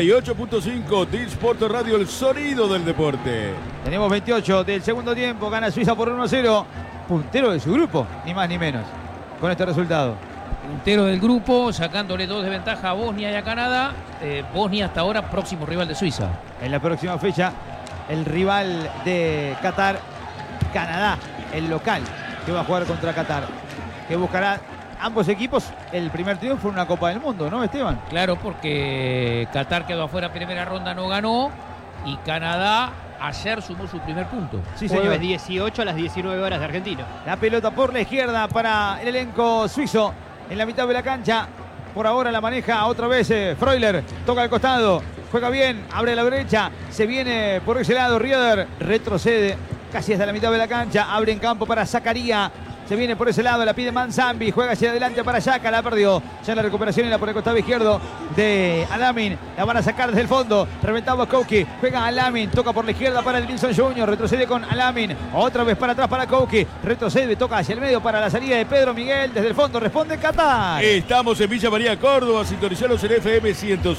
88.5, Disport Radio, el sonido del deporte. Tenemos 28 del segundo tiempo, gana Suiza por 1-0. Puntero de su grupo, ni más ni menos, con este resultado. Puntero del grupo, sacándole 2 de ventaja a Bosnia y a Canadá. Bosnia hasta ahora próximo rival de Suiza. En la próxima fecha, el rival de Qatar, Canadá, el local, que va a jugar contra Qatar, que buscará ambos equipos el primer triunfo en una Copa del Mundo, ¿no, Esteban? Claro, porque Qatar quedó afuera primera ronda, no ganó, y Canadá ayer sumó su primer punto. Sí, Jueves señor. 18 a las 19 horas de Argentina. La pelota por la izquierda para el elenco suizo en la mitad de la cancha. Por ahora la maneja otra vez Freuler. Toca al costado. Juega bien. Abre a la derecha. Se viene por ese lado Rieder. Retrocede casi hasta la mitad de la cancha. Abre en campo para Zakaria. Se viene por ese lado, la pide Manzambi. Juega hacia adelante para Yaka, la perdió. Ya la recuperación era por el costado izquierdo de Alamin. La van a sacar desde el fondo. Reventamos Kouki. Juega Alamin. Toca por la izquierda para Edmilson Jr. Retrocede con Alamin. Otra vez para atrás para Kouki. Retrocede, toca hacia el medio para la salida de Pedro Miguel. Desde el fondo responde Qatar. Estamos en Villa María, Córdoba. Sintonizados en FM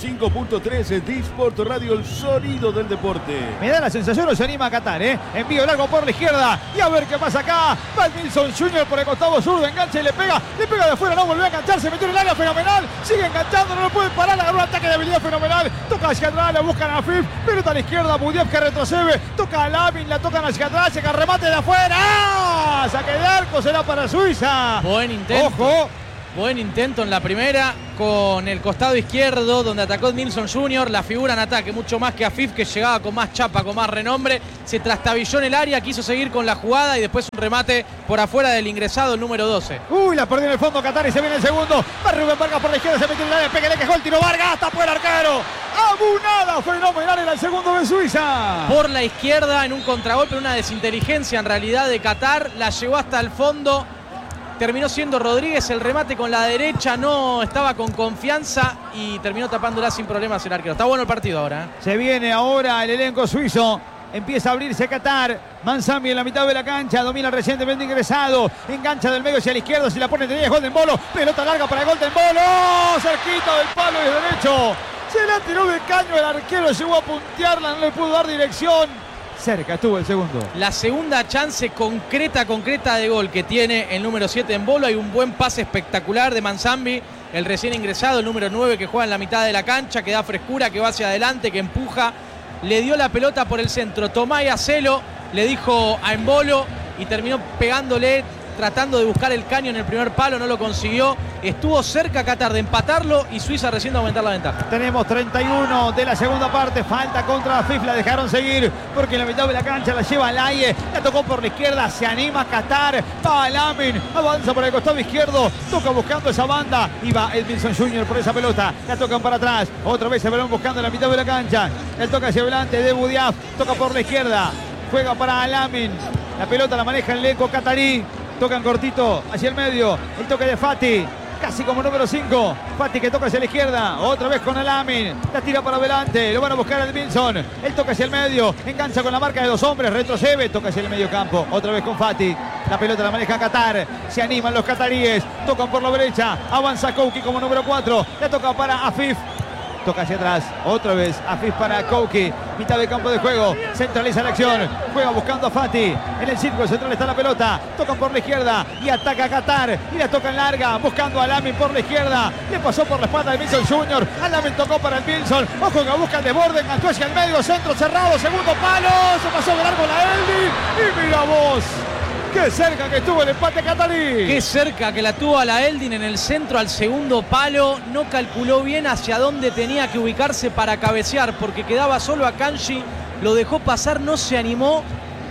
105.3. Disport Radio, el sonido del deporte. Me da la sensación, o se anima a Qatar, Envío largo por la izquierda. Y a ver qué pasa acá. Va Edmilson Jr. por el costado zurdo. Engancha y le pega de afuera. No volvió a enganchar. Se metió en el área, fenomenal. Sigue enganchando, no lo puede parar. Agarró un ataque de habilidad fenomenal. Toca hacia atrás, la buscan a Fif. Pelota a la izquierda. Budiaf que retrocede. Toca a Lamin, la tocan hacia atrás. Llega el remate de afuera. ¡Ah! Saque de arco, será para Suiza. Buen intento. Ojo. Buen intento en la primera con el costado izquierdo donde atacó Edmilson Jr. La figura en ataque mucho más que Afif, que llegaba con más chapa, con más renombre. Se trastabilló en el área, quiso seguir con la jugada y después un remate por afuera del ingresado, el número 12. Uy, la perdió en el fondo Qatar y se viene el segundo. Va Rubén Vargas por la izquierda, se metió en el área, pega, le quejó el tiro Vargas, hasta por el arquero. Abunada, fenomenal, era el segundo de Suiza. Por la izquierda en un contragolpe, una desinteligencia en realidad de Qatar, la llevó hasta el fondo. Terminó siendo Rodríguez, el remate con la derecha no estaba con confianza y terminó tapándola sin problemas el arquero. Está bueno el partido ahora. Se viene ahora el elenco suizo. Empieza a abrirse Qatar. Manzambi en la mitad de la cancha. Domina recientemente ingresado. Engancha del medio hacia la izquierda. Se la pone entre 10. Golden Bolo. Pelota larga para Golden Bolo. Cerquita del palo y derecho. Se la tiró de caño el arquero. Llegó a puntearla. No le pudo dar dirección. Cerca estuvo el segundo. La segunda chance concreta de gol que tiene el número 7 en Bolo. Hay un buen pase espectacular de Manzambi, el recién ingresado, el número 9 que juega en la mitad de la cancha, que da frescura, que va hacia adelante, que empuja. Le dio la pelota por el centro. Tomá y hacelo, le dijo a Embolo y terminó pegándole, tratando de buscar el caño en el primer palo, no lo consiguió. Estuvo cerca Qatar de empatarlo y Suiza recién de aumentar la ventaja. Tenemos 31 de la segunda parte. Falta contra Afif, la dejaron seguir porque en la mitad de la cancha la lleva Laie. La tocó por la izquierda, se anima Qatar. Va Alamin, avanza por el costado izquierdo. Toca buscando esa banda. Y va Edmilson Jr. por esa pelota. La tocan para atrás. Otra vez el balón buscando en la mitad de la cancha. El toca hacia adelante de Budiaf. Toca por la izquierda. Juega para Alamin. La pelota la maneja el elenco qatarí. Tocan cortito hacia el medio. El toque de Fati. Casi como número 5. Fati que toca hacia la izquierda. Otra vez con Alamin. La tira para adelante. Lo van a buscar a Edmilson. El toca hacia el medio. Engancha con la marca de 2 hombres. Retrocede. Toca hacia el medio campo. Otra vez con Fati. La pelota la maneja Qatar. Se animan los qataríes. Tocan por la derecha. Avanza Kouki como número 4. La toca para Afif. Toca hacia atrás, otra vez Afif para Kouki, mitad de campo de juego, centraliza la acción, juega buscando a Fati, en el círculo central está la pelota, tocan por la izquierda y ataca a Qatar, y la toca en larga, buscando a Alamin por la izquierda, le pasó por la espalda de Edmilson Jr., Alamin tocó para Edmilson, ojo que busca el desborde, enganchó hacia el medio, centro cerrado, segundo palo, se pasó de largo la Eldin, y mira vos. ¡Qué cerca que estuvo el empate qatarí! ¡Qué cerca que la tuvo a la Eldin en el centro al segundo palo! No calculó bien hacia dónde tenía que ubicarse para cabecear porque quedaba solo a Kanji. Lo dejó pasar, no se animó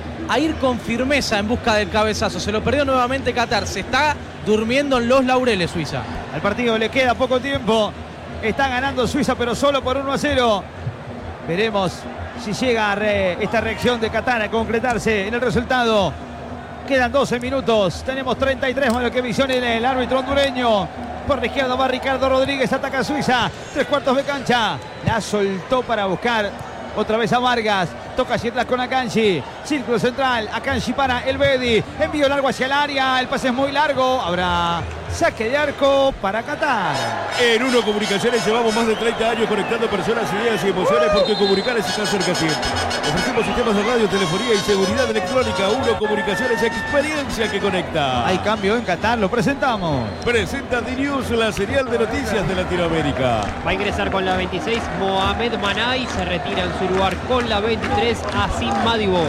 a ir con firmeza en busca del cabezazo. Se lo perdió nuevamente Qatar. Se está durmiendo en los laureles Suiza. Al partido le queda poco tiempo. Está ganando Suiza pero solo por 1-0. Veremos si llega esta reacción de Qatar a concretarse en el resultado. Quedan 12 minutos, tenemos 33 más lo que visione el árbitro hondureño. Por la izquierda va Ricardo Rodríguez, ataca a Suiza, 3/4 de cancha. La soltó para buscar otra vez a Vargas. Toca hacia atrás con Akanji. Círculo central, Akanji para el Bedi. Envío largo hacia el área, el pase es muy largo. Habrá saque de arco para Qatar. En Uno Comunicaciones llevamos más de 30 años conectando personas, ideas y emociones porque comunicar es estar cerca siempre. Ofrecemos sistemas de radio, telefonía y seguridad electrónica. Uno Comunicaciones, experiencia que conecta. Hay cambio en Qatar, lo presentamos. Presenta D-News, la señal de noticias de Latinoamérica. Va a ingresar con la 26 Mohamed Manay. Se retira en su lugar con la 23 Asim Madibo.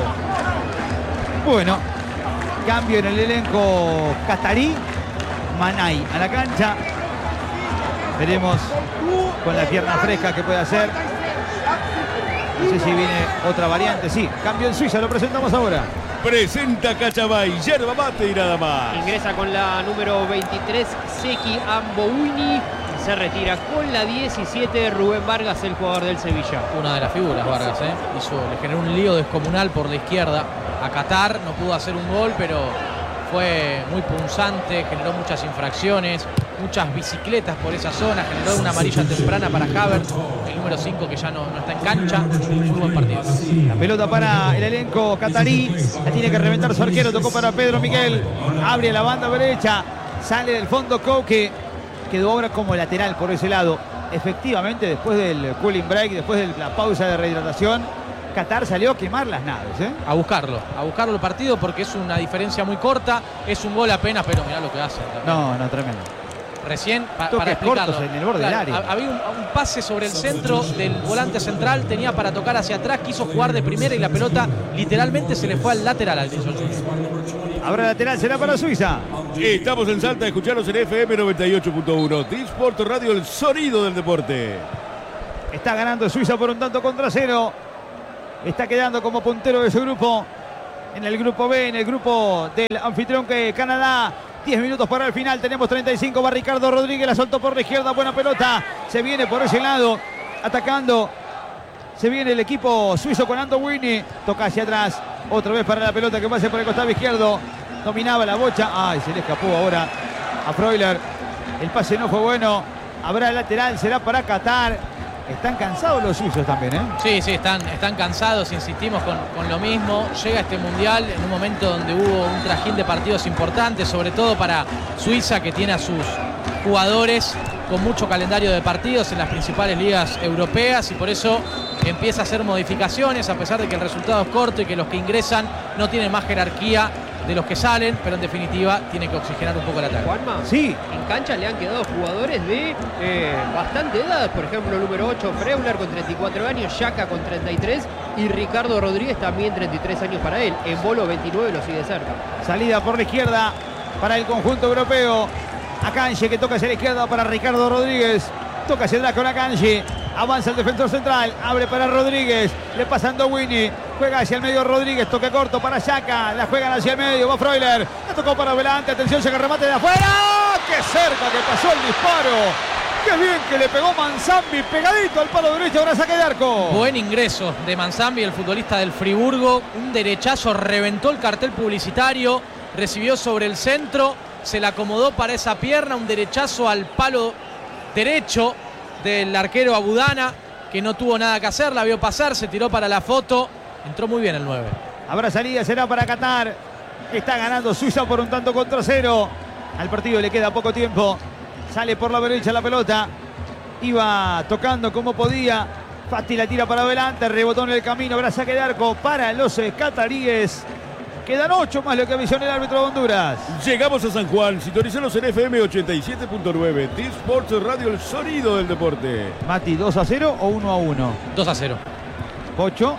Bueno, cambio en el elenco qatarí. Manay a la cancha. Veremos con la pierna fresca que puede hacer. No sé si viene otra variante. Sí, cambio en Suiza, lo presentamos ahora. Presenta Cachabay, yerba mate y nada más. Ingresa con la número 23 Seki Ambouini. Se retira con la 17 Rubén Vargas, el jugador del Sevilla. Una de las figuras Vargas, le generó un lío descomunal por la izquierda a Qatar. No pudo hacer un gol, pero fue muy punzante, generó muchas infracciones, muchas bicicletas por esa zona, generó una amarilla temprana para Havertz, el número 5 que ya no está en cancha. Muy buen partido. La pelota para el elenco catarí, la tiene que reventar su arquero, tocó para Pedro Miguel, abre la banda derecha, sale del fondo Coque, quedó ahora como lateral por ese lado. Efectivamente, después del cooling break, después de la pausa de rehidratación, Qatar salió a quemar las naves, ¿eh? A buscarlo el partido porque es una diferencia muy corta, es un gol apenas, pero mirá lo que hace. No, tremendo. Recién, para Toques explicarlo, cortos en el borde del área. había un pase sobre el centro del volante central, tenía para tocar hacia atrás, quiso jugar de primera y la pelota literalmente se le fue al lateral al Vinicius Junior. Ahora lateral será para Suiza. Estamos en Salta, escucharos en FM 98.1. Disport Radio, el sonido del deporte. Está ganando Suiza por 1-0. Está quedando como puntero de su grupo. En el grupo B, en el grupo del anfitrión que Canadá. 10 minutos para el final, tenemos 35, va Ricardo Rodríguez, la soltó por la izquierda, buena pelota, se viene por ese lado, atacando, se viene el equipo suizo con Ando Winnie, toca hacia atrás, otra vez para la pelota que pase por el costado izquierdo, dominaba la bocha, ay, se le escapó ahora a Freuler, el pase no fue bueno, habrá lateral, será para Qatar. Están cansados los suizos también, ¿eh? Sí, están cansados, insistimos con lo mismo. Llega este mundial en un momento donde hubo un trajín de partidos importantes, sobre todo para Suiza, que tiene a sus jugadores con mucho calendario de partidos en las principales ligas europeas y por eso empieza a hacer modificaciones, a pesar de que el resultado es corto y que los que ingresan no tienen más jerarquía de los que salen, pero en definitiva tiene que oxigenar un poco el ataque. Juanma, sí, en cancha le han quedado jugadores de bastante edad, por ejemplo el número 8 Freuler con 34 años, Xhaka con 33 y Ricardo Rodríguez también 33 años para él, en Bolo 29 lo sigue cerca. salida por la izquierda para el conjunto europeo, Akanji que toca hacia la izquierda para Ricardo Rodríguez, toca hacia atrás con Akanji, avanza el defensor central, abre para Rodríguez, le pasa a Winnie, juega hacia el medio Rodríguez, toque corto para Xhaka, la juegan hacia el medio, va Freuler, la tocó para adelante, atención, llega el remate de afuera, ¡qué cerca que pasó el disparo! ¡Qué bien que le pegó Manzambi, pegadito al palo derecho, ahora saque de arco! Buen ingreso de Manzambi, el futbolista del Friburgo, un derechazo, reventó el cartel publicitario, recibió sobre el centro, se la acomodó para esa pierna, un derechazo al palo derecho del arquero Abudana, que no tuvo nada que hacer, la vio pasar, se tiró para la foto, entró muy bien el 9. Habrá salida, será para Qatar. Está ganando Suiza por 1-0. Al partido le queda poco tiempo. Sale por la derecha la pelota. Iba tocando como podía. Fati la tira para adelante, rebotó en el camino, habrá saque de arco para los cataríes. Quedan 8 más lo que avisó el árbitro de Honduras. Llegamos a San Juan, sintonizanos en FM 87.9. Disport Radio, el sonido del deporte. Mati, ¿2-0 o 1-1? 2-0. Pocho.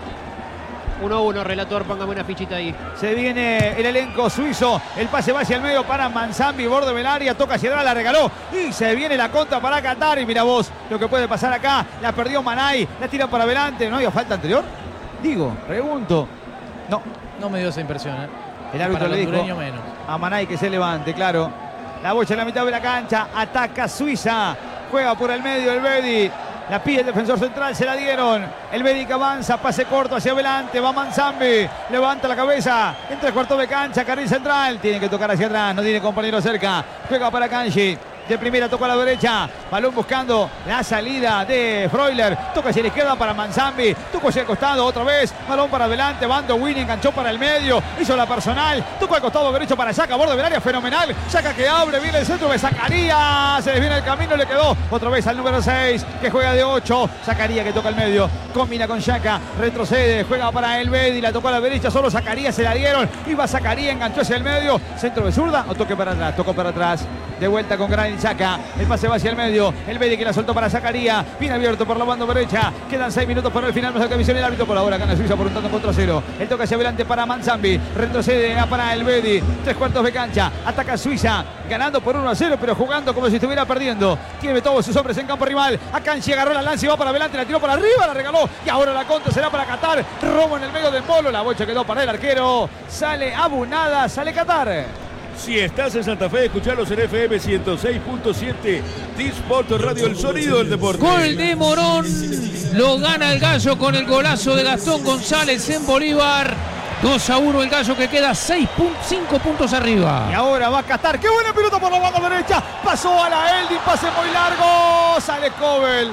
1-1, relator, póngame una fichita ahí. Se viene el elenco suizo. El pase va hacia el medio para Manzambi, borde del área, toca hacia atrás, la regaló. Y se viene la contra para Qatar. Y mira vos lo que puede pasar acá. La perdió Manay, la tira para adelante. ¿No había falta anterior? Digo, pregunto. No me dio esa impresión, ¿eh? El árbitro le dijo menos a Manay que se levante, claro. La bocha en la mitad de la cancha. Ataca Suiza. Juega por el medio el Bedi. La pide el defensor central, se la dieron. El Bedi que avanza, pase corto hacia adelante. Va Manzambi, levanta la cabeza. Entre el cuarto de cancha, carril central. Tiene que tocar hacia atrás, no tiene compañero cerca. Juega para Kanji. De primera tocó a la derecha. Balón buscando la salida de Freuler. Toca hacia la izquierda para Manzambi. Tocó hacia el costado otra vez. Balón para adelante. Bando Winnie enganchó para el medio. Hizo la personal. Tocó al costado derecho para Xhaka. Borde del área fenomenal. Xhaka que abre. Viene el centro de Zakaria. Se desviene el camino. Le quedó otra vez al número 6. Que juega de 8. Zakaria que toca el medio. Combina con Xhaka. Retrocede. Juega para el Bedi. La tocó a la derecha. Solo Zakaria se la dieron. Iba Zakaria. Enganchó hacia el medio. Centro de zurda. O toque para atrás. Tocó para atrás. De vuelta con Granit Xhaka. El pase va hacia el medio. El Bedi que la soltó para Zakaria. Bien abierto por la banda derecha. Quedan 6 minutos para el final. Más que visión el árbitro. Por ahora gana Suiza por 1-0. El toque hacia adelante para Manzambi. Retrocede para el Bedi. 3/4 de cancha. Ataca Suiza. Ganando por 1-0, pero jugando como si estuviera perdiendo. Tiene todos sus hombres en campo rival. Akanji agarró la lanza y va para adelante. La tiró para arriba. La regaló. Y ahora la contra será para Qatar. Robo en el medio del Bolo. La bocha quedó para el arquero. Sale Abunada. Sale Qatar. Si estás en Santa Fe, escuchalos en FM 106.7. Disport Radio, el sonido del deporte. Gol de Morón. Lo gana el Gallo con el golazo de Gastón González en Bolívar. 2-1 el Gallo, que queda 5 puntos arriba. Y ahora va Qatar. ¡Qué buena pelota por la banda derecha! Pasó a la Eldin, pase muy largo. Sale Kobel.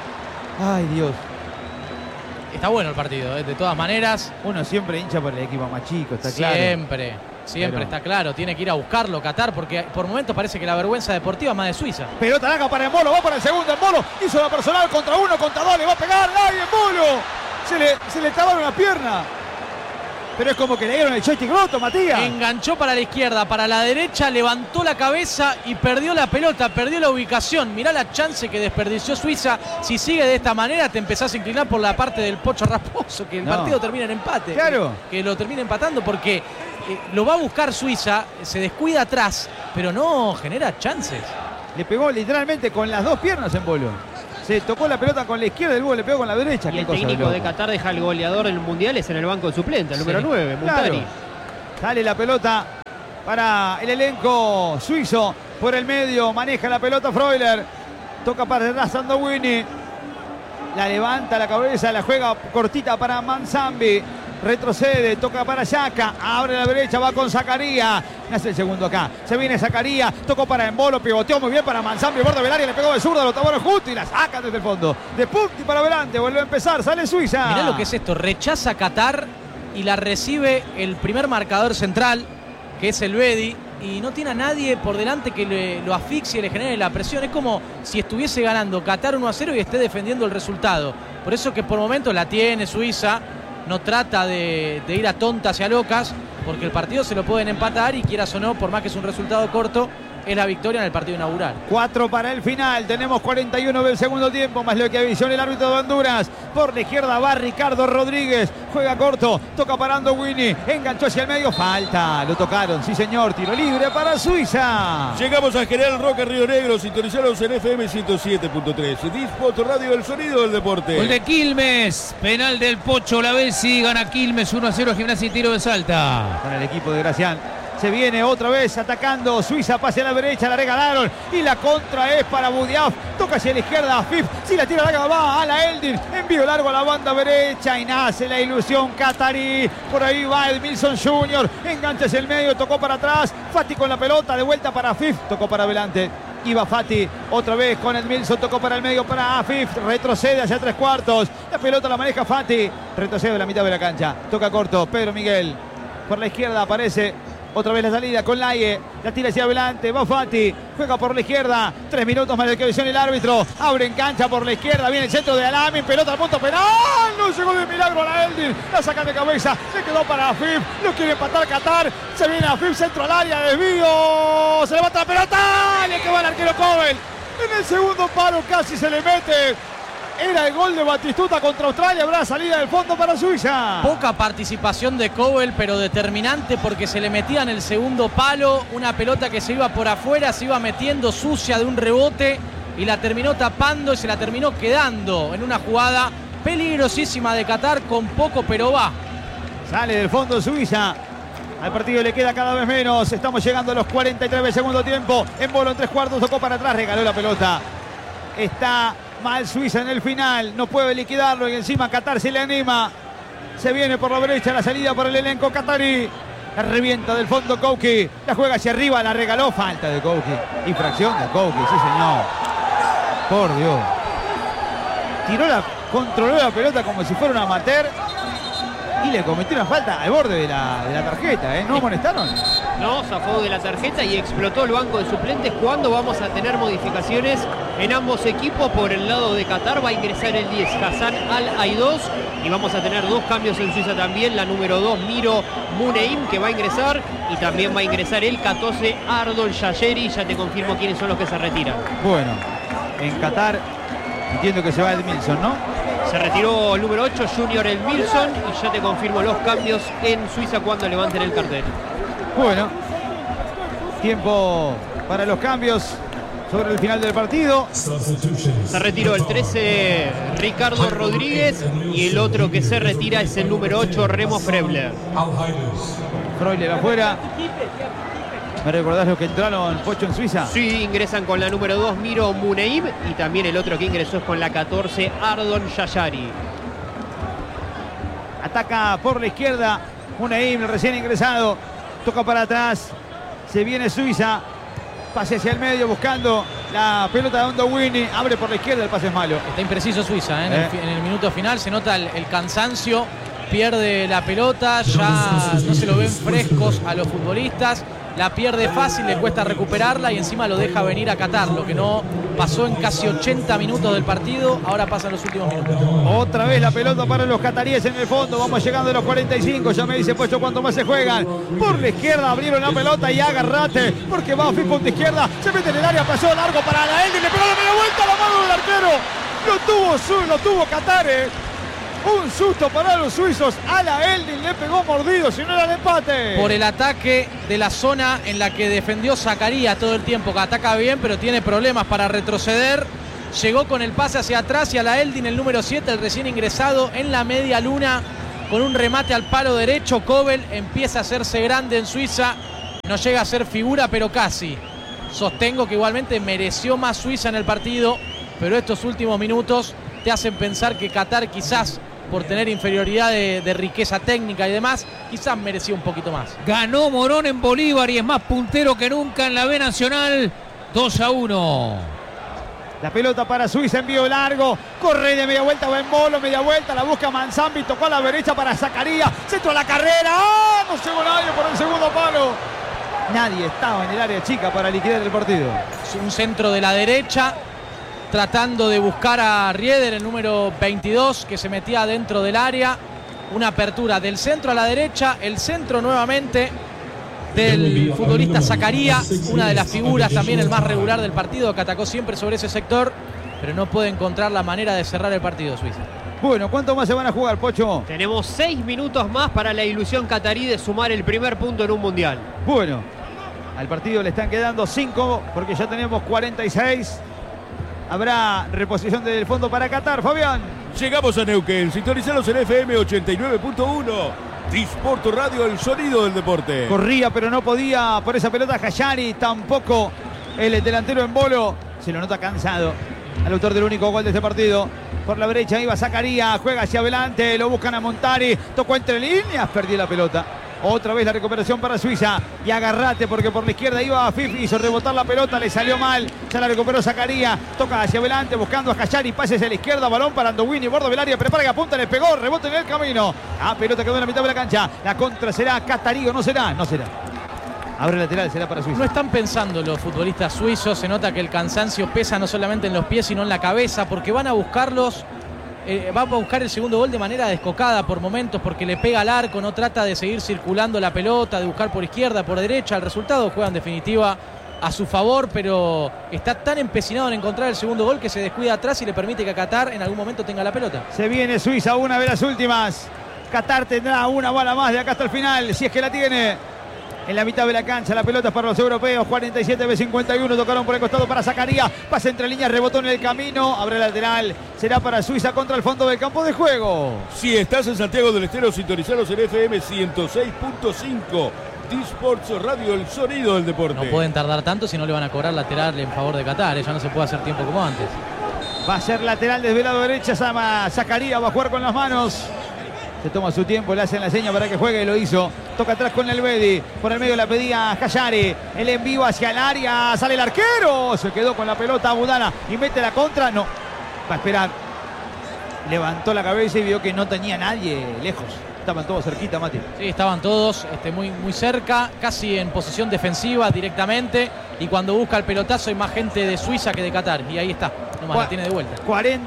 Ay, Dios. Está bueno el partido, de todas maneras. Uno siempre hincha por el equipo más chico, está claro. Siempre está claro. Tiene que ir a buscarlo Qatar, porque por momentos parece que la vergüenza deportiva es más de Suiza. Pelota larga para Embolo, va para el segundo Embolo. Hizo la personal contra 1, contra 2, le va a pegar. ¡Ay, Embolo! Se le trabaron la pierna. Pero es como que le dieron el joystick roto, Matías. Enganchó para la izquierda, para la derecha, levantó la cabeza y perdió la pelota, perdió la ubicación. Mirá la chance que desperdició Suiza. Si sigue de esta manera, te empezás a inclinar por la parte del Pocho Raposo, que el partido termina en empate. Claro. Que lo termina empatando porque lo va a buscar Suiza, se descuida atrás, pero no genera chances. Le pegó literalmente con las dos piernas Embolo. Se tocó la pelota con la izquierda y luego le pegó con la derecha. Y el técnico de Qatar deja el goleador en el Mundial, es en el banco de suplente, el número 9, Muntari. Claro. Sale la pelota para el elenco suizo. Por el medio maneja la pelota Freuler. Toca para atrás Sandowini. La levanta la cabeza, la juega cortita para Manzambi. Retrocede, toca para Xhaka, abre la derecha, va con Zakaria. Hace el segundo acá. Se viene Zakaria, tocó para Embolo, pivoteó muy bien para Manzambi, borde del área, le pegó de zurda, lo tomó justo y la saca desde el fondo. De punti para adelante, vuelve a empezar, sale Suiza. Mirá lo que es esto, rechaza Qatar y la recibe el primer marcador central, que es el Bedi, y no tiene a nadie por delante que lo asfixie, le genere la presión. Es como si estuviese ganando Qatar 1-0 y esté defendiendo el resultado. Por eso que por momentos la tiene Suiza. No trata de ir a tontas y a locas, porque el partido se lo pueden empatar y quieras o no, por más que es un resultado corto, es la victoria en el partido inaugural. 4 para el final, tenemos 41 del segundo tiempo, más lo que avisión el árbitro de Honduras. Por la izquierda va Ricardo Rodríguez, juega corto, toca parando Winnie, enganchó hacia el medio, falta, lo tocaron, sí señor, tiro libre para Suiza. Llegamos a General Roca, Río Negro, sintonizados en FM 107.3, Disport Radio, el sonido del deporte. Gol de Quilmes, penal del Pocho Lavesi, gana Quilmes 1-0, Gimnasia y Tiro de Salta. Para el equipo de Gracián. Se viene otra vez atacando Suiza, pase a la derecha, la regalaron y la contra es para Budiaf. Toca hacia la izquierda a Fif, si la tira larga va a la Eldin, envío largo a la banda derecha y nace la ilusión catarí. Por ahí va Edmilson Jr., engancha hacia el medio, tocó para atrás, Fati con la pelota, de vuelta para Fif, tocó para adelante. Iba Fati, otra vez con Edmilson, tocó para el medio para Afif, retrocede hacia 3/4, la pelota la maneja Fati, retrocede a la mitad de la cancha, toca corto, Pedro Miguel, por la izquierda aparece. Otra vez la salida con Laie, la tira hacia adelante, va Fati, juega por la izquierda, 3 minutos más de que visión el árbitro, abre en cancha por la izquierda, viene el centro de Alamin, pelota al punto penal, no llegó de milagro a la Eldin, la sacan de cabeza, se quedó para Afif, lo quiere empatar Qatar, se viene Afif, centro al área, desvío, se levanta la pelota, le quedó al arquero Kobel, en el segundo palo casi se le mete. Era el gol de Batistuta contra Australia, habrá salida del fondo para Suiza. Poca participación de Kobel, pero determinante porque se le metía en el segundo palo. Una pelota que se iba por afuera, se iba metiendo sucia de un rebote y la terminó tapando y se la terminó quedando en una jugada peligrosísima de Qatar con poco, pero va. Sale del fondo Suiza. Al partido le queda cada vez menos. Estamos llegando a los 43 del segundo tiempo. Embolo en 3/4, tocó para atrás, regaló la pelota. Está mal Suiza en el final, no puede liquidarlo y encima Qatar se le anima. Se viene por la derecha la salida para el elenco qatarí. La revienta del fondo Kouki, la juega hacia arriba, la regaló, falta de Kouki. Infracción de Kouki, sí señor. Por Dios. Controló la pelota como si fuera un amateur y le cometió una falta al borde de la tarjeta, ¿eh? ¿No amonestaron? No, zafó de la tarjeta y explotó el banco de suplentes. Cuando vamos a tener modificaciones en ambos equipos? Por el lado de Qatar va a ingresar el 10 Hassan Al-Aidos y vamos a tener 2 cambios en Suiza también. La número 2 Miro Muneim, que va a ingresar, y también va a ingresar el 14 Ardol Yayeri. Ya te confirmo quiénes son los que se retiran. Bueno, en Qatar entiendo que se va Edmilson, ¿no? Se retiró el número 8 Junior Edmilson y ya te confirmo los cambios en Suiza cuando levanten el cartel. Bueno, tiempo para los cambios sobre el final del partido. Se retiró el 13 Ricardo Rodríguez y el otro que se retira es el número 8 Remo Freuler. Freuler afuera. ¿Me recordás los que entraron, Pocho, en Suiza? Sí, ingresan con la número 2 Miro Muneim y también el otro que ingresó es con la 14 Ardon Yayari. Ataca por la izquierda Huneim, recién ingresado. Toca para atrás. Se viene Suiza. Pase hacia el medio buscando la pelota de Ondowini. Abre por la izquierda, el pase es malo. Está impreciso Suiza, en el minuto final. Se nota el cansancio. Pierde la pelota. Ya no se lo ven frescos a los futbolistas. La pierde fácil, le cuesta recuperarla y encima lo deja venir a Qatar. Lo que no pasó en casi 80 minutos del partido, ahora pasan los últimos minutos. Otra vez la pelota para los cataríes en el fondo. Vamos llegando a los 45. Ya me dice Pocho cuánto más se juegan. Por la izquierda abrieron la pelota y agarrate. Porque va a fin por la izquierda. Se mete en el área, pasó largo para la Eldin. Le pegó la media vuelta a la mano del arquero. Lo tuvo Qatar. Un susto para los suizos. A la Eldin le pegó mordido, si no era el empate. Por el ataque de la zona en la que defendió Zakaria todo el tiempo, que ataca bien, pero tiene problemas para retroceder. Llegó con el pase hacia atrás y a la Eldin, el número 7, el recién ingresado, en la media luna, con un remate al palo derecho. Kobel empieza a hacerse grande en Suiza. No llega a ser figura, pero casi. Sostengo que igualmente mereció más Suiza en el partido, pero estos últimos minutos te hacen pensar que Qatar quizás, por tener inferioridad de riqueza técnica y demás, quizás merecía un poquito más. Ganó Morón en Bolívar y es más puntero que nunca en la B Nacional. 2-1. La pelota para Suiza, envío largo. Corre de media vuelta, buen bolo, media vuelta. La busca Manzambi, tocó a la derecha para Zakaria. Centro a la carrera. ¡Ah! No llegó nadie por el segundo palo. Nadie estaba en el área chica para liquidar el partido. Un centro de la derecha, tratando de buscar a Rieder, el número 22, que se metía dentro del área. Una apertura del centro a la derecha, el centro nuevamente del futbolista Zakaria, una de las figuras también el más regular del partido, que atacó siempre sobre ese sector, pero no puede encontrar la manera de cerrar el partido Suiza. Bueno, ¿cuánto más se van a jugar, Pocho? Tenemos 6 minutos más para la ilusión catarí de sumar el primer punto en un mundial. Bueno, al partido le están quedando 5 porque ya tenemos 46. Habrá reposición del fondo para Qatar, Fabián. Llegamos a Neuquén, sintonizados en FM 89.1. Disport Radio, el sonido del deporte. Corría pero no podía por esa pelota Hajari, tampoco el delantero en bolo. Se lo nota cansado al autor del único gol de este partido. Por la derecha iba Zakaria, juega hacia adelante, lo buscan a Montari, tocó entre líneas, perdió la pelota. Otra vez la recuperación para Suiza. Y agarrate porque por la izquierda iba Fifi, hizo rebotar la pelota, le salió mal. Ya la recuperó Zakaria. Toca hacia adelante buscando a Hajari. Pases hacia la izquierda, balón para Ondowini, borde del área, prepara que apunta, le pegó, rebote en el camino. Pelota quedó en la mitad de la cancha. La contra será catarí o no será. No será. Abre lateral, será para Suiza. No están pensando los futbolistas suizos. Se nota que el cansancio pesa no solamente en los pies, sino en la cabeza, porque van a buscarlos. Va a buscar el segundo gol de manera descocada por momentos, porque le pega al arco, no trata de seguir circulando la pelota, de buscar por izquierda, por derecha. El resultado juega en definitiva a su favor, pero está tan empecinado en encontrar el segundo gol que se descuida atrás y le permite que Qatar en algún momento tenga la pelota. Se viene Suiza, una de las últimas. Qatar tendrá una bala más de acá hasta el final, si es que la tiene. En la mitad de la cancha, la pelota es para los europeos. 47-51, tocaron por el costado para Zakaria. Pasa entre líneas, rebotó en el camino. Abre lateral, será para Suiza contra el fondo del campo de juego. Si estás en Santiago del Estero, sintonizados en FM 106.5. Disports Radio, el sonido del deporte. No pueden tardar tanto si no le van a cobrar lateral en favor de Qatar. Ya no se puede hacer tiempo como antes. Va a ser lateral desde el lado derecho. Zakaria va a jugar con las manos. Se toma su tiempo, le hacen la seña para que juegue y lo hizo. Toca atrás con el Bedi. Por el medio la pedía Hajari. El envío hacia el área. Sale el arquero. Se quedó con la pelota Budana y mete la contra. No. Va a esperar. Levantó la cabeza y vio que no tenía nadie lejos. Estaban todos cerquita, Mati. Sí, estaban todos muy cerca, casi en posición defensiva directamente. Y cuando busca el pelotazo hay más gente de Suiza que de Qatar. Y ahí está. Nomás la tiene de vuelta.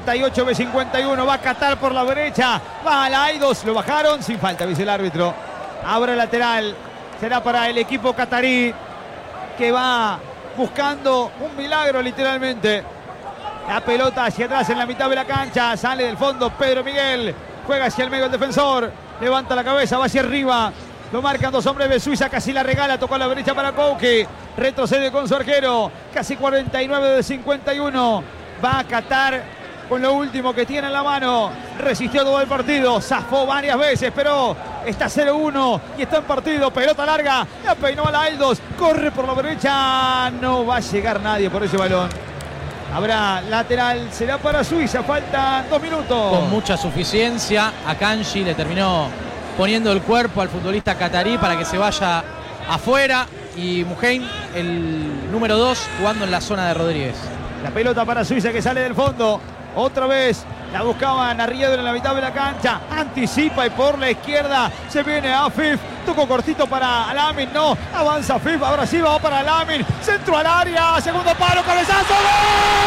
48-51. Va Qatar por la derecha. Va a la Aidos. Lo bajaron sin falta, dice el árbitro. Abre lateral. Será para el equipo catarí, que va buscando un milagro literalmente. La pelota hacia atrás en la mitad de la cancha. Sale del fondo Pedro Miguel. Juega hacia el medio el defensor. Levanta la cabeza, va hacia arriba. Lo marcan dos hombres de Suiza, casi la regala. Tocó a la derecha para Kouki. Retrocede con su arquero. Casi 49-51. Va a Qatar con lo último que tiene en la mano. Resistió todo el partido. Zafó varias veces, pero está 0-1 y está en partido. Pelota larga. La peinó a la Aldos. Corre por la derecha. No va a llegar nadie por ese balón. Habrá lateral, será para Suiza, faltan 2 minutos. Con mucha suficiencia, a Kanji le terminó poniendo el cuerpo al futbolista catarí para que se vaya afuera. Y Muheim, el número 2, jugando en la zona de Rodríguez. La pelota para Suiza que sale del fondo. Otra vez la buscaban a Riedel en la mitad de la cancha. Anticipa y por la izquierda se viene Afif. Tocó cortito para Lamin. No, avanza Afif. Ahora sí va para Lamin. Centro al área. Segundo palo. Cabezazo. ¡Gol!